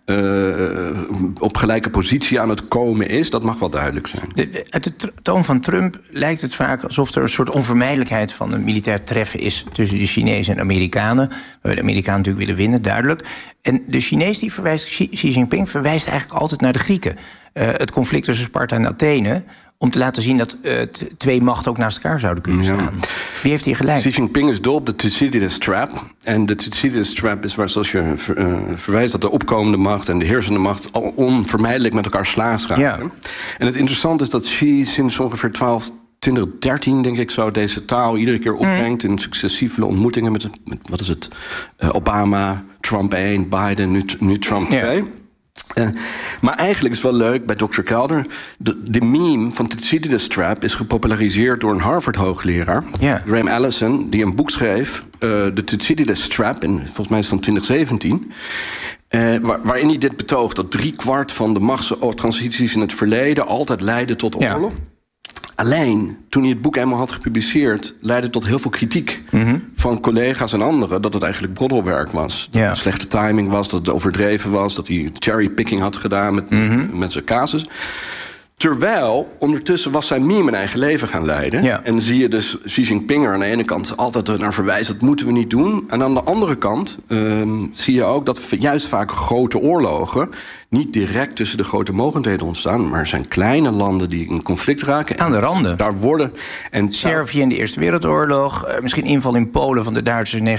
op gelijke positie aan het komen is. Dat mag wel duidelijk zijn. Uit de toon van Trump lijkt het vaak alsof er een soort onvermijdelijkheid van een militair treffen is tussen de Chinezen en de Amerikanen. Waar de Amerikanen natuurlijk willen winnen, duidelijk. En de Chinees die verwijst, Xi Jinping verwijst eigenlijk altijd naar de Grieken. Het conflict tussen Sparta en Athene, om te laten zien dat twee machten ook naast elkaar zouden kunnen staan. Wie heeft hier gelijk? Xi Jinping is dol op de Thucydides trap. En de Thucydides trap is waar, zoals je verwijst, dat de opkomende macht en de heersende macht al onvermijdelijk met elkaar slaags raken. Ja. En het interessante is dat Xi sinds ongeveer 2013, denk ik zo, deze taal iedere keer opbrengt in successieve ontmoetingen met wat is het? Obama, Trump 1, Biden, nu Trump 2. Maar eigenlijk is het wel leuk bij Dr. Kelder. De meme van de Thucydides trap is gepopulariseerd door een Harvard-hoogleraar, Graham Allison, die een boek schreef, de Thucydides trap, volgens mij is het van 2017. Waarin hij dit betoogt, dat 3/4 van de machtstransities in het verleden altijd leidden tot oorlog. Alleen, toen hij het boek eenmaal had gepubliceerd, leidde het tot heel veel kritiek van collega's en anderen dat het eigenlijk broddelwerk was. Dat het slechte timing was, dat het overdreven was, dat hij cherrypicking had gedaan met zijn casus. Terwijl, ondertussen was zijn meme een eigen leven gaan leiden. En zie je dus Xi Jinping er aan de ene kant altijd naar verwijst, dat moeten we niet doen. En aan de andere kant zie je ook dat juist vaak grote oorlogen niet direct tussen de grote mogendheden ontstaan, maar er zijn kleine landen die in conflict raken. Aan de randen. Daar worden. En Servië in de Eerste Wereldoorlog, misschien inval in Polen van de Duitsers in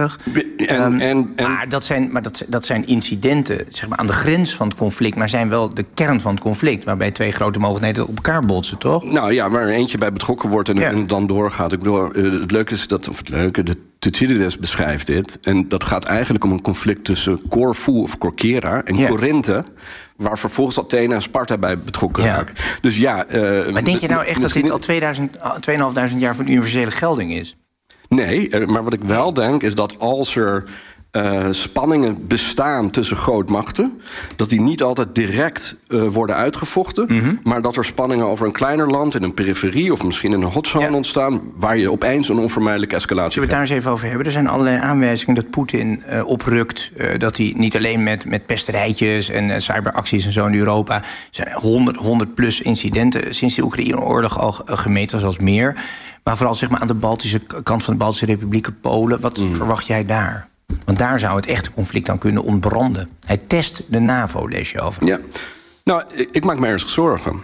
1939. Maar dat zijn incidenten, zeg maar, aan de grens van het conflict, maar zijn wel de kern van het conflict, waarbij twee grote mogendheden op elkaar botsen, toch? Nou ja, waar er eentje bij betrokken wordt en dan doorgaat. Ik bedoel, het leuke is dat, de Thucydides beschrijft dit. En dat gaat eigenlijk om een conflict tussen Corfu of Corcyra en Corinthe, waar vervolgens Athene en Sparta bij betrokken raken. Dus maar denk je nou echt dat dit al 2.500 jaar van universele gelding is? Nee, maar wat ik wel denk is dat als er spanningen bestaan tussen grootmachten, dat die niet altijd direct worden uitgevochten, maar dat er spanningen over een kleiner land in een periferie of misschien in een hotzone ontstaan, waar je opeens een onvermijdelijke escalatie Zullen we het daar eens even over hebben? Er zijn allerlei aanwijzingen dat Poetin oprukt, dat hij niet alleen met pesterijtjes en cyberacties en zo in Europa, er zijn 100 plus incidenten sinds de Oekraïne-oorlog al gemeten, zelfs meer. Maar vooral zeg maar aan de Baltische kant van de Baltische Republieken, Polen, wat verwacht jij daar? Want daar zou het echte conflict dan kunnen ontbranden. Hij test de NAVO, lees je over. Ja. Nou, ik maak me ernstig zorgen.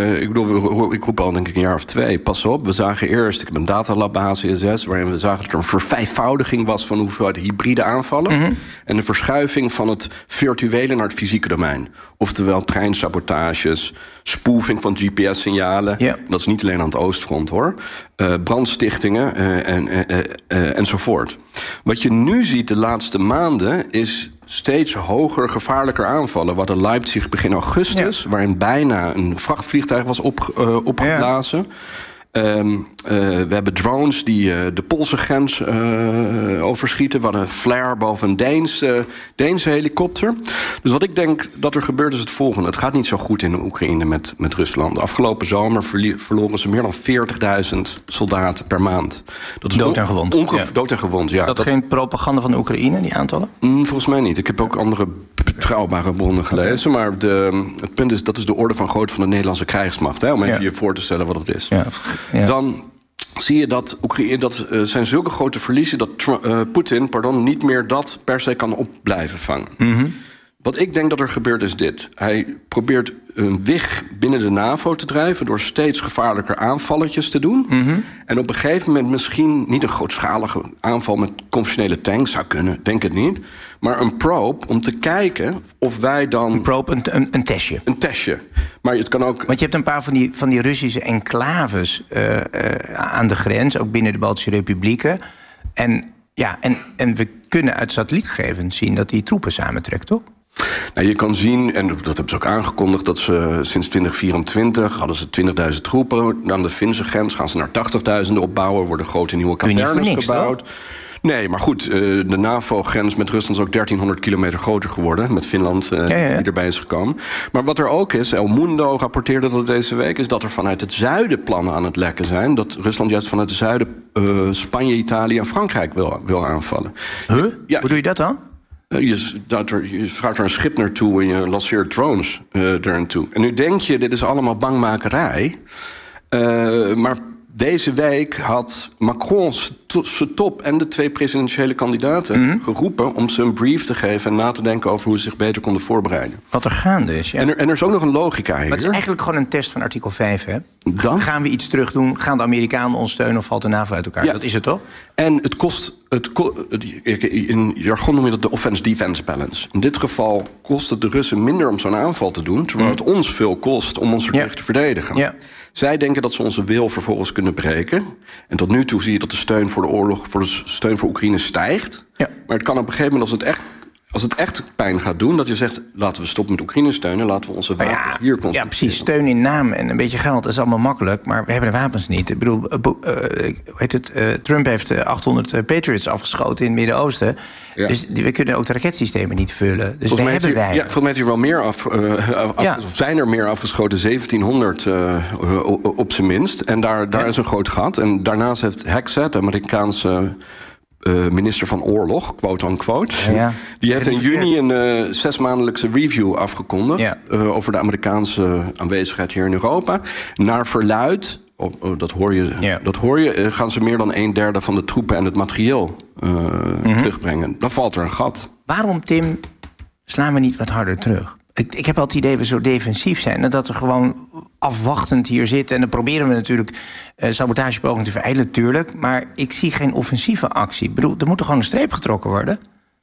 Ik roep al denk ik een jaar of 2. Pas op, we zagen eerst, ik heb een datalab bij HCSS, waarin we zagen dat er een vervijfvoudiging was van hoeveelheid hybride aanvallen. En een verschuiving van het virtuele naar het fysieke domein. Oftewel treinsabotages, spoofing van GPS-signalen. Dat is niet alleen aan het oostfront, hoor. Brandstichtingen enzovoort. Wat je nu ziet de laatste maanden is steeds hoger, gevaarlijker aanvallen. We hadden Leipzig begin augustus, waarin bijna een vrachtvliegtuig was opgeblazen. We hebben drones die de Poolse grens overschieten. We hadden een flare boven een Deense helikopter. Dus wat ik denk dat er gebeurt is het volgende. Het gaat niet zo goed in de Oekraïne met Rusland. De afgelopen zomer verloren ze meer dan 40.000 soldaten per maand. Dat is dood en gewond. Dood en gewond, ja. Is dat geen propaganda van de Oekraïne, die aantallen? Volgens mij niet. Ik heb ook andere betrouwbare bronnen gelezen. Maar het punt is, dat is de orde van grootte van de Nederlandse krijgsmacht. Hè, om even je voor te stellen wat het is. Dan zie je dat zijn zulke grote verliezen dat Poetin niet meer dat per se kan op blijven vangen. Wat ik denk dat er gebeurt is dit. Hij probeert een wig binnen de NAVO te drijven door steeds gevaarlijker aanvalletjes te doen. En op een gegeven moment misschien niet een grootschalige aanval met conventionele tanks zou kunnen, denk het niet. Maar een probe om te kijken of wij dan... Een probe, een testje. Een testje. Maar het kan ook... Want je hebt een paar van die Russische enclaves aan de grens, ook binnen de Baltische Republieken. En we kunnen uit satellietgegevens zien dat die troepen samentrekt, toch? Nou, je kan zien, en dat hebben ze ook aangekondigd, dat ze sinds 2024 hadden ze 20.000 troepen. Aan de Finse grens gaan ze naar 80.000 opbouwen, worden grote nieuwe kazernes gebouwd. Toch? Nee, maar goed, de NAVO-grens met Rusland is ook 1300 kilometer groter geworden, met Finland die erbij is gekomen. Maar wat er ook is, El Mundo rapporteerde dat deze week, is dat er vanuit het zuiden plannen aan het lekken zijn. Dat Rusland juist vanuit het zuiden Spanje, Italië en Frankrijk wil aanvallen. Ja, hoe doe je dat dan? Je vraagt er een schip naartoe en je lanceert drones er naartoe. En nu denk je, dit is allemaal bangmakerij. Maar deze week had Macron zijn top en de 2 presidentiële kandidaten geroepen om ze een brief te geven en na te denken over hoe ze zich beter konden voorbereiden. Wat er gaande is, ja. En er is ook nog een logica hier. Maar het is eigenlijk gewoon een test van artikel 5, hè? Dan? Gaan we iets terug doen? Gaan de Amerikanen ons steunen of valt de NAVO uit elkaar? Ja. Dat is het toch? En het kost... in jargon noem je dat de offense-defense balance. In dit geval kost het de Russen minder om zo'n aanval te doen, terwijl het ons veel kost om ons terug te verdedigen. Ja. Zij denken dat ze onze wil vervolgens kunnen breken. En tot nu toe zie je dat de steun voor de oorlog, voor de steun voor Oekraïne stijgt. Ja. Maar het kan op een gegeven moment, als het echt pijn gaat doen, dat je zegt, laten we stoppen met Oekraïne steunen, laten we onze wapens hier concentreren. Ja, precies. Steun in naam en een beetje geld, dat is allemaal makkelijk, maar we hebben de wapens niet. Ik bedoel, Trump heeft 800 Patriots afgeschoten in het Midden-Oosten. Ja. Dus we kunnen ook de raketsystemen niet vullen. Dus we hebben wij. Ja, volgens mij is hier wel meer of zijn er meer afgeschoten, 1700 op zijn minst. En daar is een groot gat. En daarnaast heeft Hegseth, de Amerikaanse minister van Oorlog, quote-unquote. Die heeft in juni een 6-maandelijkse review afgekondigd over de Amerikaanse aanwezigheid hier in Europa. Naar verluidt, dat hoor je, gaan ze meer dan 1/3 van de troepen en het materieel terugbrengen. Dan valt er een gat. Waarom, Tim, slaan we niet wat harder terug? Ik heb al het idee dat we zo defensief zijn en dat we gewoon afwachtend hier zitten. En dan proberen we natuurlijk sabotagepogingen te verijdelen, natuurlijk. Maar ik zie geen offensieve actie. Ik bedoel, er moet er gewoon een streep getrokken worden.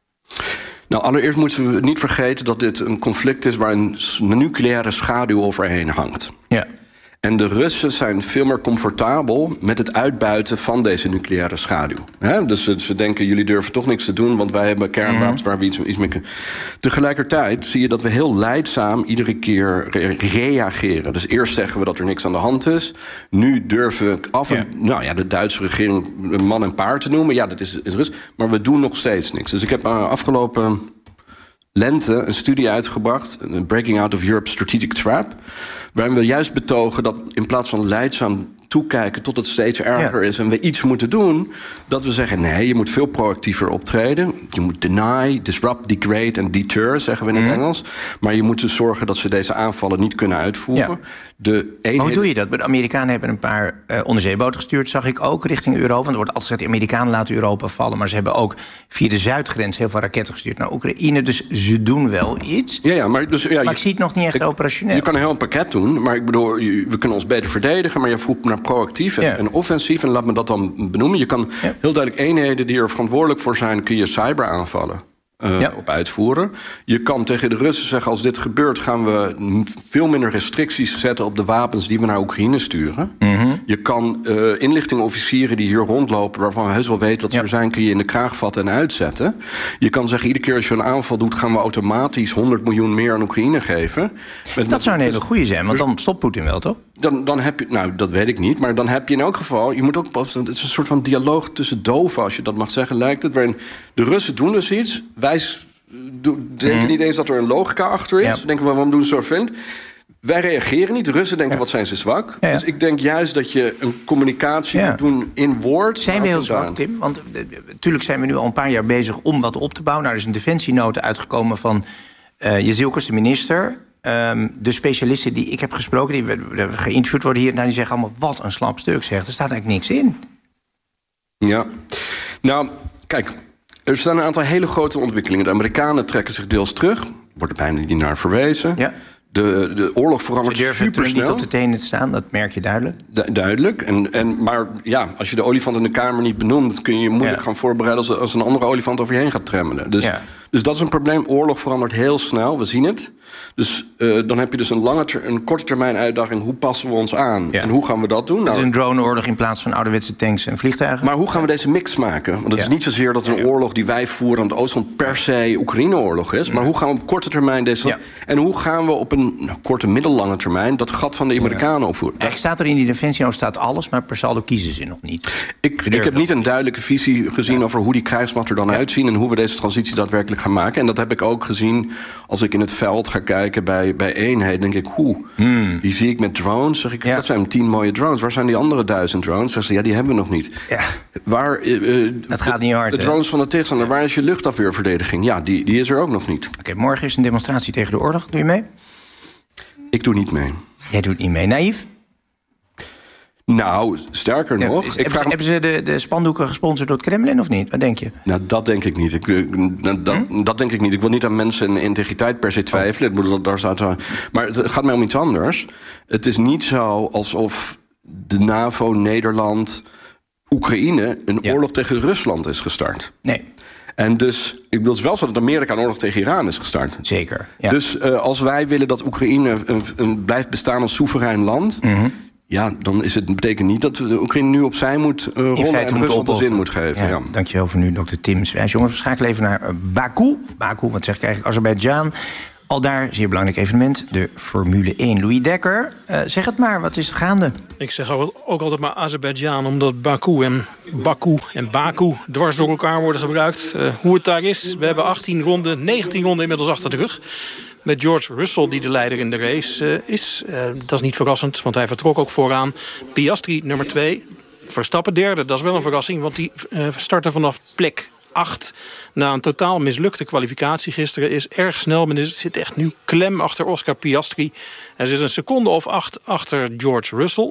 Nou, allereerst moeten we niet vergeten dat dit een conflict is waar een nucleaire schaduw overheen hangt. Ja. En de Russen zijn veel meer comfortabel met het uitbuiten van deze nucleaire schaduw. Dus ze denken, jullie durven toch niks te doen, want wij hebben kernwapens waar we iets mee kunnen. Tegelijkertijd zie je dat we heel leidzaam iedere keer reageren. Dus eerst zeggen we dat er niks aan de hand is. Nu durven we de Duitse regering man en paard te noemen. Ja, dat is Rus. Maar we doen nog steeds niks. Dus ik heb afgelopen lente een studie uitgebracht, Breaking Out of Europe's Strategic Trap, waarin we juist betogen dat in plaats van leidzaam toekijken tot het steeds erger is en we iets moeten doen, dat we zeggen, nee, je moet veel proactiever optreden. Je moet deny, disrupt, degrade en deter, zeggen we in het Engels. Maar je moet dus zorgen dat ze deze aanvallen niet kunnen uitvoeren. Ja. Maar hoe doe je dat? De Amerikanen hebben een paar onderzeeboten gestuurd, zag ik ook, richting Europa. Want er wordt altijd gezegd, de Amerikanen laten Europa vallen, maar ze hebben ook via de zuidgrens heel veel raketten gestuurd naar Oekraïne. Dus ze doen wel iets. Maar ik zie het nog niet echt operationeel. Je kan een heel pakket doen, maar ik bedoel, we kunnen ons beter verdedigen, maar je vroeg naar proactief en offensief. En laat me dat dan benoemen. Je kan heel duidelijk eenheden die er verantwoordelijk voor zijn, kun je cyber aanvallen op uitvoeren. Je kan tegen de Russen zeggen, als dit gebeurt, gaan we veel minder restricties zetten op de wapens die we naar Oekraïne sturen. Je kan inlichtingofficieren die hier rondlopen, waarvan we heus wel weten dat ze er zijn, kun je in de kraag vatten en uitzetten. Je kan zeggen, iedere keer als je een aanval doet, gaan we automatisch 100 miljoen meer aan Oekraïne geven. Dat zou een hele goeie zijn, want dan stopt Poetin wel, toch? Dan heb je, nou, dat weet ik niet, maar dan heb je in elk geval, je moet ook, het is een soort van dialoog tussen doven, als je dat mag zeggen, lijkt het, waarin de Russen doen dus iets, wij denken niet eens dat er een logica achter is, denken, waarom doen ze zo vreemd? Wij reageren niet, de Russen denken, wat zijn ze zwak? Dus ik denk juist dat je een communicatie moet doen in woord. Zijn we heel zwak, Tim? Want natuurlijk zijn we nu al een paar jaar bezig om wat op te bouwen. Nou, er is een defensienota uitgekomen van Jezilkes, de minister. De specialisten die ik heb gesproken, die geïnterviewd worden hier, die zeggen allemaal, wat een slap stuk, zegt. Er staat eigenlijk niks in. Ja, nou, kijk, er staan een aantal hele grote ontwikkelingen. De Amerikanen trekken zich deels terug, wordt er bijna niet naar verwezen. Ja. De oorlog verandert supersnel. Ze durven niet op de tenen te staan, dat merk je duidelijk. Duidelijk. Maar ja, als je de olifant in de kamer niet benoemt, kun je je moeilijk gaan voorbereiden als een andere olifant over je heen gaat tremmelen. Dus dat is een probleem. Oorlog verandert heel snel, we zien het. Dus dan heb je dus een korte termijn uitdaging. Hoe passen we ons aan? Ja. En hoe gaan we dat doen? Het is een droneoorlog in plaats van ouderwetse tanks en vliegtuigen. Maar hoe gaan we deze mix maken? Want het is niet zozeer dat een oorlog die wij voeren aan het Oostfront per se Oekraïne-oorlog is. Maar hoe gaan we op korte termijn deze... Ja. En hoe gaan we op een korte, middellange termijn dat gat van de Amerikanen opvoeren? Er staat er in die defensie staat alles, maar per saldo kiezen ze nog niet. Ik heb niet een duidelijke visie gezien over hoe die krijgsmacht er dan uitzien en hoe we deze transitie daadwerkelijk gaan maken. En dat heb ik ook gezien als ik in het veld ga kijken bij eenheden. Denk ik, die zie ik met drones. Zeg ik, dat zijn 10 mooie drones. Waar zijn die andere 1000 drones? Zeg ze, die hebben we nog niet. Ja. Waar, dat gaat niet hard, de drones van de tegenstander, waar is je luchtafweerverdediging? Ja, die is er ook nog niet. Oké, morgen is een demonstratie tegen de oorlog. Doe je mee? Ik doe niet mee. Jij doet niet mee. Naïef? Nou, sterker nog... Hebben ze de spandoeken gesponsord door het Kremlin of niet? Wat denk je? Nou, dat denk ik niet. Dat denk ik niet. Ik wil niet aan mensen integriteit per se twijfelen. Maar het gaat mij om iets anders. Het is niet zo alsof de NAVO, Nederland, Oekraïne een oorlog tegen Rusland is gestart. Nee. En dus, ik bedoel, het is wel zo dat Amerika een oorlog tegen Iran is gestart. Zeker. Ja. Dus als wij willen dat Oekraïne blijft bestaan als soeverein land... Ja, dan betekent niet dat de Oekraïne nu opzij moet rollen en Rusland de zin moet geven. Ja. Dankjewel voor nu, Dr. Tim Zwijs. Jongens, we schakelen even naar Baku. Baku, wat zeg ik eigenlijk? Azerbeidzjan. Al daar, zeer belangrijk evenement, de Formule 1. Louis Dekker, zeg het maar, wat is gaande? Ik zeg ook altijd maar Azerbeidzjan, omdat Baku en Baku dwars door elkaar worden gebruikt. Hoe het daar is, we hebben 19 ronden inmiddels achter de rug. Met George Russell, die de leider in de race is. Dat is niet verrassend, want hij vertrok ook vooraan. Piastri nummer 2, Verstappen derde. Dat is wel een verrassing, want die startte vanaf plek 8. Na een totaal mislukte kwalificatie gisteren is erg snel. Maar er zit echt nu klem achter Oscar Piastri. Hij zit een seconde of 8 achter George Russell.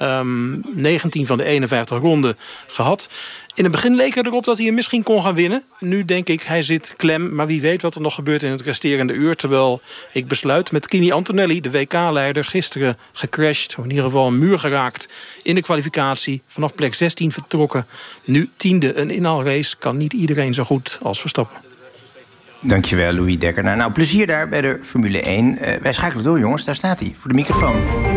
19 van de 51 ronden gehad. In het begin leek er erop dat hij hem misschien kon gaan winnen. Nu denk ik, hij zit klem. Maar wie weet wat er nog gebeurt in het resterende uur. Terwijl ik besluit met Kimi Antonelli, de WK-leider, gisteren gecrashed. Of in ieder geval een muur geraakt in de kwalificatie. Vanaf plek 16 vertrokken. Nu 10e. Een inhaalrace kan niet iedereen zo goed als Verstappen. Dankjewel, Louis Dekker. Nou, plezier daar bij de Formule 1. Wij schakelen door, jongens. Daar staat hij, voor de microfoon.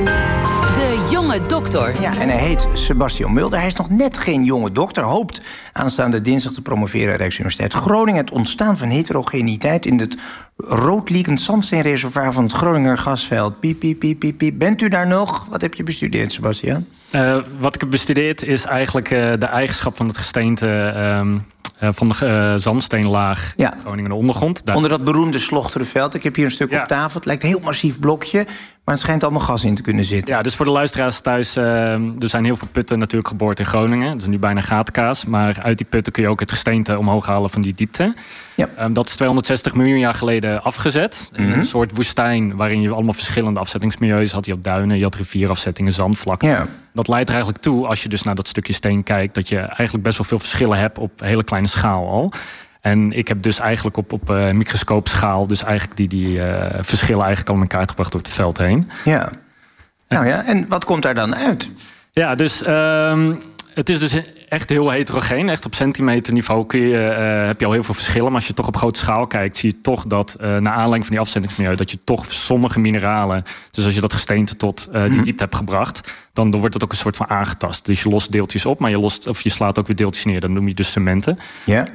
De jonge dokter. Ja, en hij heet Sebastian Mulder. Hij is nog net geen jonge dokter. Hoopt aanstaande dinsdag te promoveren aan Rijksuniversiteit Groningen. Het ontstaan van heterogeniteit in het roodliekend zandsteenreservoir van het Groninger gasveld. Piep, piep, piep, piep, piep. Bent u daar nog? Wat heb je bestudeerd, Sebastian? Wat ik heb bestudeerd is eigenlijk de eigenschap van het gesteente... van de zandsteenlaag Groningen de ondergrond. Onder dat beroemde Slochterveld. Ik heb hier een stuk op tafel. Het lijkt een heel massief blokje, maar het schijnt allemaal gas in te kunnen zitten. Ja, dus voor de luisteraars thuis... er zijn heel veel putten natuurlijk geboord in Groningen. Dat is nu bijna gatenkaas. Maar uit die putten kun je ook het gesteente omhoog halen van die diepte. Ja. Dat is 260 miljoen jaar geleden afgezet. In een soort woestijn waarin je allemaal verschillende afzettingsmilieus had. Je had duinen, je had rivierafzettingen, zandvlakken. Ja. Dat leidt er eigenlijk toe, als je dus naar dat stukje steen kijkt... dat je eigenlijk best wel veel verschillen hebt op hele kleine schaal al. En ik heb dus eigenlijk op microscoopschaal... dus eigenlijk die verschillen eigenlijk al in kaart gebracht door het veld heen. Ja. Nou ja, en wat komt daar dan uit? Ja, dus het is dus echt heel heterogeen. Echt op centimeterniveau heb je al heel veel verschillen. Maar als je toch op grote schaal kijkt, zie je toch dat... naar aanleiding van die afzettingsmilieu... dat je toch sommige mineralen... dus als je dat gesteente tot die diepte hebt gebracht... dan wordt het ook een soort van aangetast. Dus je lost deeltjes op, maar je slaat ook weer deeltjes neer. Dan noem je dus cementen. Ja.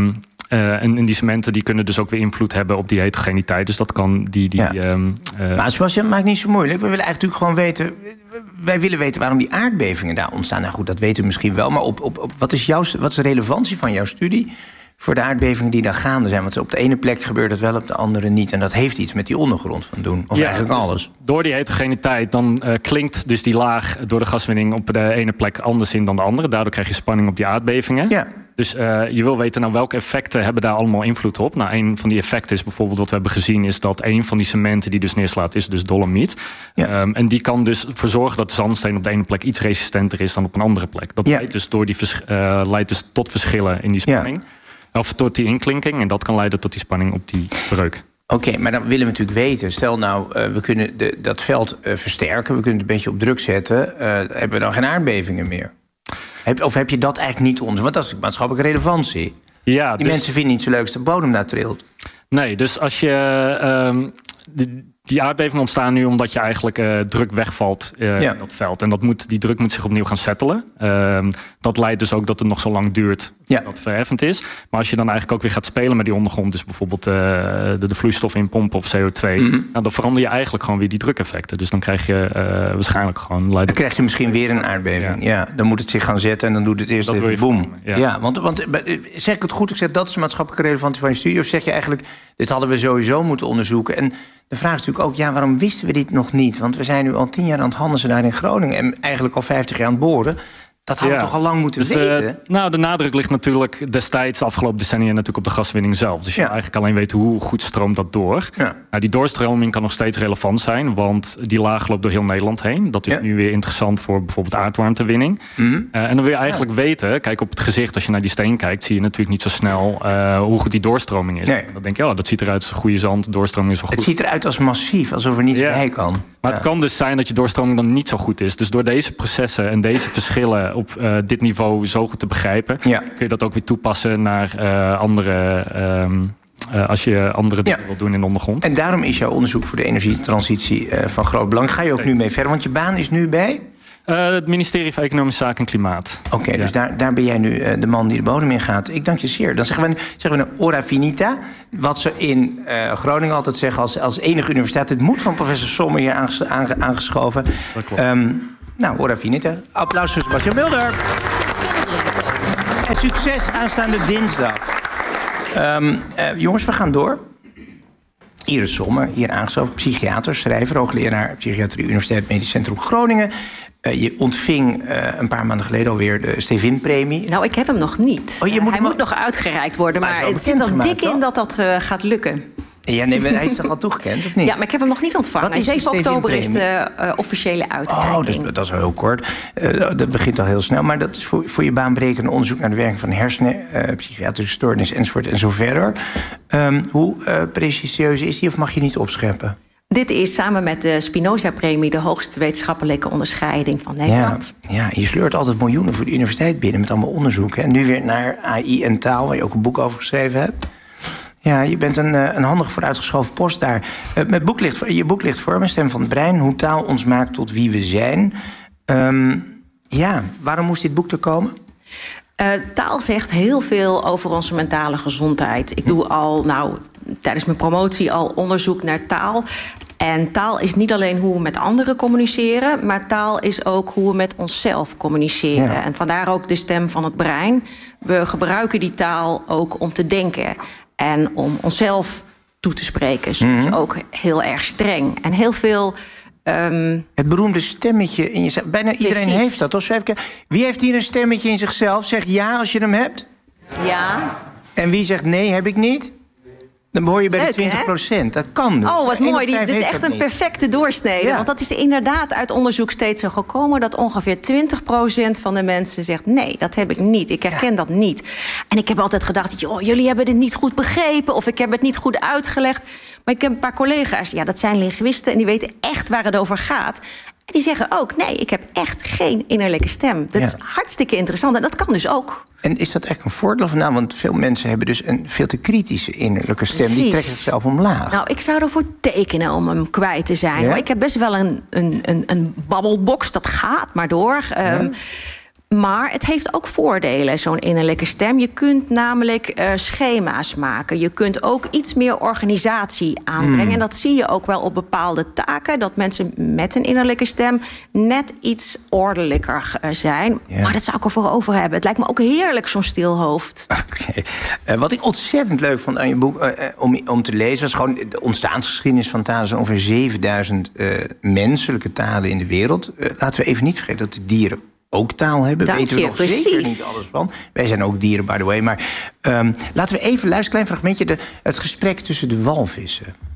En die cementen die kunnen dus ook weer invloed hebben op die heterogeniteit. Dus dat kan maar Sebastian, maakt niet zo moeilijk. We willen eigenlijk gewoon weten... Wij willen weten waarom die aardbevingen daar ontstaan. Nou goed, dat weten we misschien wel. Maar wat is de relevantie van jouw studie... voor de aardbevingen die daar gaande zijn? Want op de ene plek gebeurt het wel, op de andere niet. En dat heeft iets met die ondergrond van doen. Of eigenlijk alles. Door die heterogeniteit dan klinkt dus die laag... door de gaswinning op de ene plek anders in dan de andere. Daardoor krijg je spanning op die aardbevingen. Ja. Dus je wil weten, nou, welke effecten hebben daar allemaal invloed op? Nou, een van die effecten is bijvoorbeeld wat we hebben gezien... is dat een van die cementen die dus neerslaat is dus dolomiet. Ja. En die kan dus ervoor zorgen dat de zandsteen op de ene plek... iets resistenter is dan op een andere plek. Dat leidt dus, leidt dus tot verschillen in die spanning. Ja. Of tot die inklinking. En dat kan leiden tot die spanning op die breuk. Oké, maar dan willen we natuurlijk weten... stel nou, we kunnen dat veld versterken... we kunnen het een beetje op druk zetten... hebben we dan geen aardbevingen meer? Of heb je dat eigenlijk niet onder? Want dat is maatschappelijke relevantie. Ja, die mensen vinden niet zo leuk als de bodem daar trilt. Nee, dus als je... Die aardbevingen ontstaan nu omdat je eigenlijk druk wegvalt in dat veld. En die druk moet zich opnieuw gaan settelen. Dat leidt dus ook dat het nog zo lang duurt dat het verheffend is. Maar als je dan eigenlijk ook weer gaat spelen met die ondergrond... dus bijvoorbeeld de vloeistof inpompen of CO2... dan verander je eigenlijk gewoon weer die drukeffecten. Dus dan krijg je waarschijnlijk gewoon... Dan krijg je misschien weer een aardbeving. Ja, dan moet het zich gaan zetten en dan doet het eerst even boem. Want zeg ik het goed? Ik zeg, dat is de maatschappelijke relevantie van je studie. Of zeg je eigenlijk, dit hadden we sowieso moeten onderzoeken... En de vraag is natuurlijk ook, waarom wisten we dit nog niet? Want we zijn nu al 10 jaar aan het handelen daar in Groningen... en eigenlijk al 50 jaar aan het boren. Dat hadden we toch al lang moeten weten? De nadruk ligt natuurlijk destijds, de afgelopen decennia... natuurlijk op de gaswinning zelf. Dus je wil eigenlijk alleen weten hoe goed stroomt dat door. Ja. Nou, die doorstroming kan nog steeds relevant zijn... want die laag loopt door heel Nederland heen. Dat is nu weer interessant voor bijvoorbeeld aardwarmtewinning. En dan wil je eigenlijk weten... Kijk, op het gezicht, als je naar die steen kijkt... zie je natuurlijk niet zo snel hoe goed die doorstroming is. Nee. Dan denk je, dat ziet eruit als goede zand. Doorstroming is wel goed. Het ziet eruit als massief, alsof er niets bij kan. Maar het kan dus zijn dat je doorstroming dan niet zo goed is. Dus door deze processen en deze verschillen op dit niveau zo goed te begrijpen... kun je dat ook weer toepassen naar andere... als je andere dingen wilt doen in de ondergrond. En daarom is jouw onderzoek voor de energietransitie van groot belang. Ga je ook nu mee verder? Want je baan is nu bij... Het ministerie van Economische Zaken en Klimaat. Oké, dus daar ben jij nu de man die de bodem in gaat. Ik dank je zeer. Dan zeggen we ora finita. Wat ze in Groningen altijd zeggen als enige universiteit. Het moet van professor Sommer hier aangeschoven. Dat klopt. Ora finita. Applaus voor Sebastian Mulder. En succes aanstaande dinsdag. Jongens, we gaan door. Iris Sommer, hier aangeschoven, psychiater, schrijver... hoogleraar psychiatrie Universiteit Medisch Centrum Groningen. Je ontving een paar maanden geleden alweer de Stevin-premie. Nou, ik heb hem nog niet. Hij moet nog uitgereikt worden, maar het zit er dik in dat gaat lukken. Ja, nee, hij is toch al toegekend, of niet? Ja, maar ik heb hem nog niet ontvangen. 7 oktober is de officiële uitreiking. Dat is wel heel kort. Dat begint al heel snel. Maar dat is voor je baanbrekende onderzoek naar de werking van hersenen... psychiatrische stoornis enzovoort en zo verder. Hoe prestigieus is die of mag je niet opscheppen? Dit is samen met de Spinoza-premie... de hoogste wetenschappelijke onderscheiding van Nederland. Ja, je sleurt altijd miljoenen voor de universiteit binnen... met allemaal onderzoeken. En nu weer naar AI en taal, waar je ook een boek over geschreven hebt. Ja, je bent een handig vooruitgeschoven post daar. Je boek ligt voor me, Stem van het Brein... hoe taal ons maakt tot wie we zijn. Waarom moest dit boek er komen? Taal zegt heel veel over onze mentale gezondheid. Ik doe tijdens mijn promotie al onderzoek naar taal. En taal is niet alleen hoe we met anderen communiceren... maar taal is ook hoe we met onszelf communiceren. Ja. En vandaar ook de stem van het brein. We gebruiken die taal ook om te denken... en om onszelf toe te spreken. Soms ook heel erg streng. En heel veel... Het beroemde stemmetje in jezelf. Bijna iedereen heeft dat. Wie heeft hier een stemmetje in zichzelf? Zeg ja als je hem hebt. Ja. En wie zegt nee, heb ik niet? Dan behoor je bij de 20%. Dat kan dus. Oh, wat mooi. Dit is echt een perfecte doorsnede. Ja. Want dat is inderdaad uit onderzoek steeds zo gekomen... dat ongeveer 20% van de mensen zegt... nee, dat heb ik niet. Ik herken dat niet. En ik heb altijd gedacht... jullie hebben dit niet goed begrepen... of ik heb het niet goed uitgelegd. Maar ik heb een paar collega's, dat zijn linguïsten... en die weten echt waar het over gaat... En die zeggen ook, nee, ik heb echt geen innerlijke stem. Dat is hartstikke interessant en dat kan dus ook. En is dat echt een voordeel of nou? Want veel mensen hebben dus een veel te kritische innerlijke stem. Precies. Die trekken zichzelf omlaag. Nou, ik zou ervoor tekenen om hem kwijt te zijn. Ja? Ik heb best wel een babbelbox, dat gaat maar door. Maar het heeft ook voordelen, zo'n innerlijke stem. Je kunt namelijk schema's maken. Je kunt ook iets meer organisatie aanbrengen. En dat zie je ook wel op bepaalde taken. Dat mensen met een innerlijke stem net iets ordelijker zijn. Ja. Maar dat zou ik ervoor over hebben. Het lijkt me ook heerlijk, zo'n stil hoofd. Okay. Wat ik ontzettend leuk vond aan je boek om te lezen... was gewoon de ontstaansgeschiedenis van talen. Er zijn ongeveer 7000 menselijke talen in de wereld. Laten we even niet vergeten dat de dieren ook taal hebben. Weten we nog zeker niet alles van. Wij zijn ook dieren, by the way. Maar laten we even luisteren, klein fragmentje... het gesprek tussen de walvissen.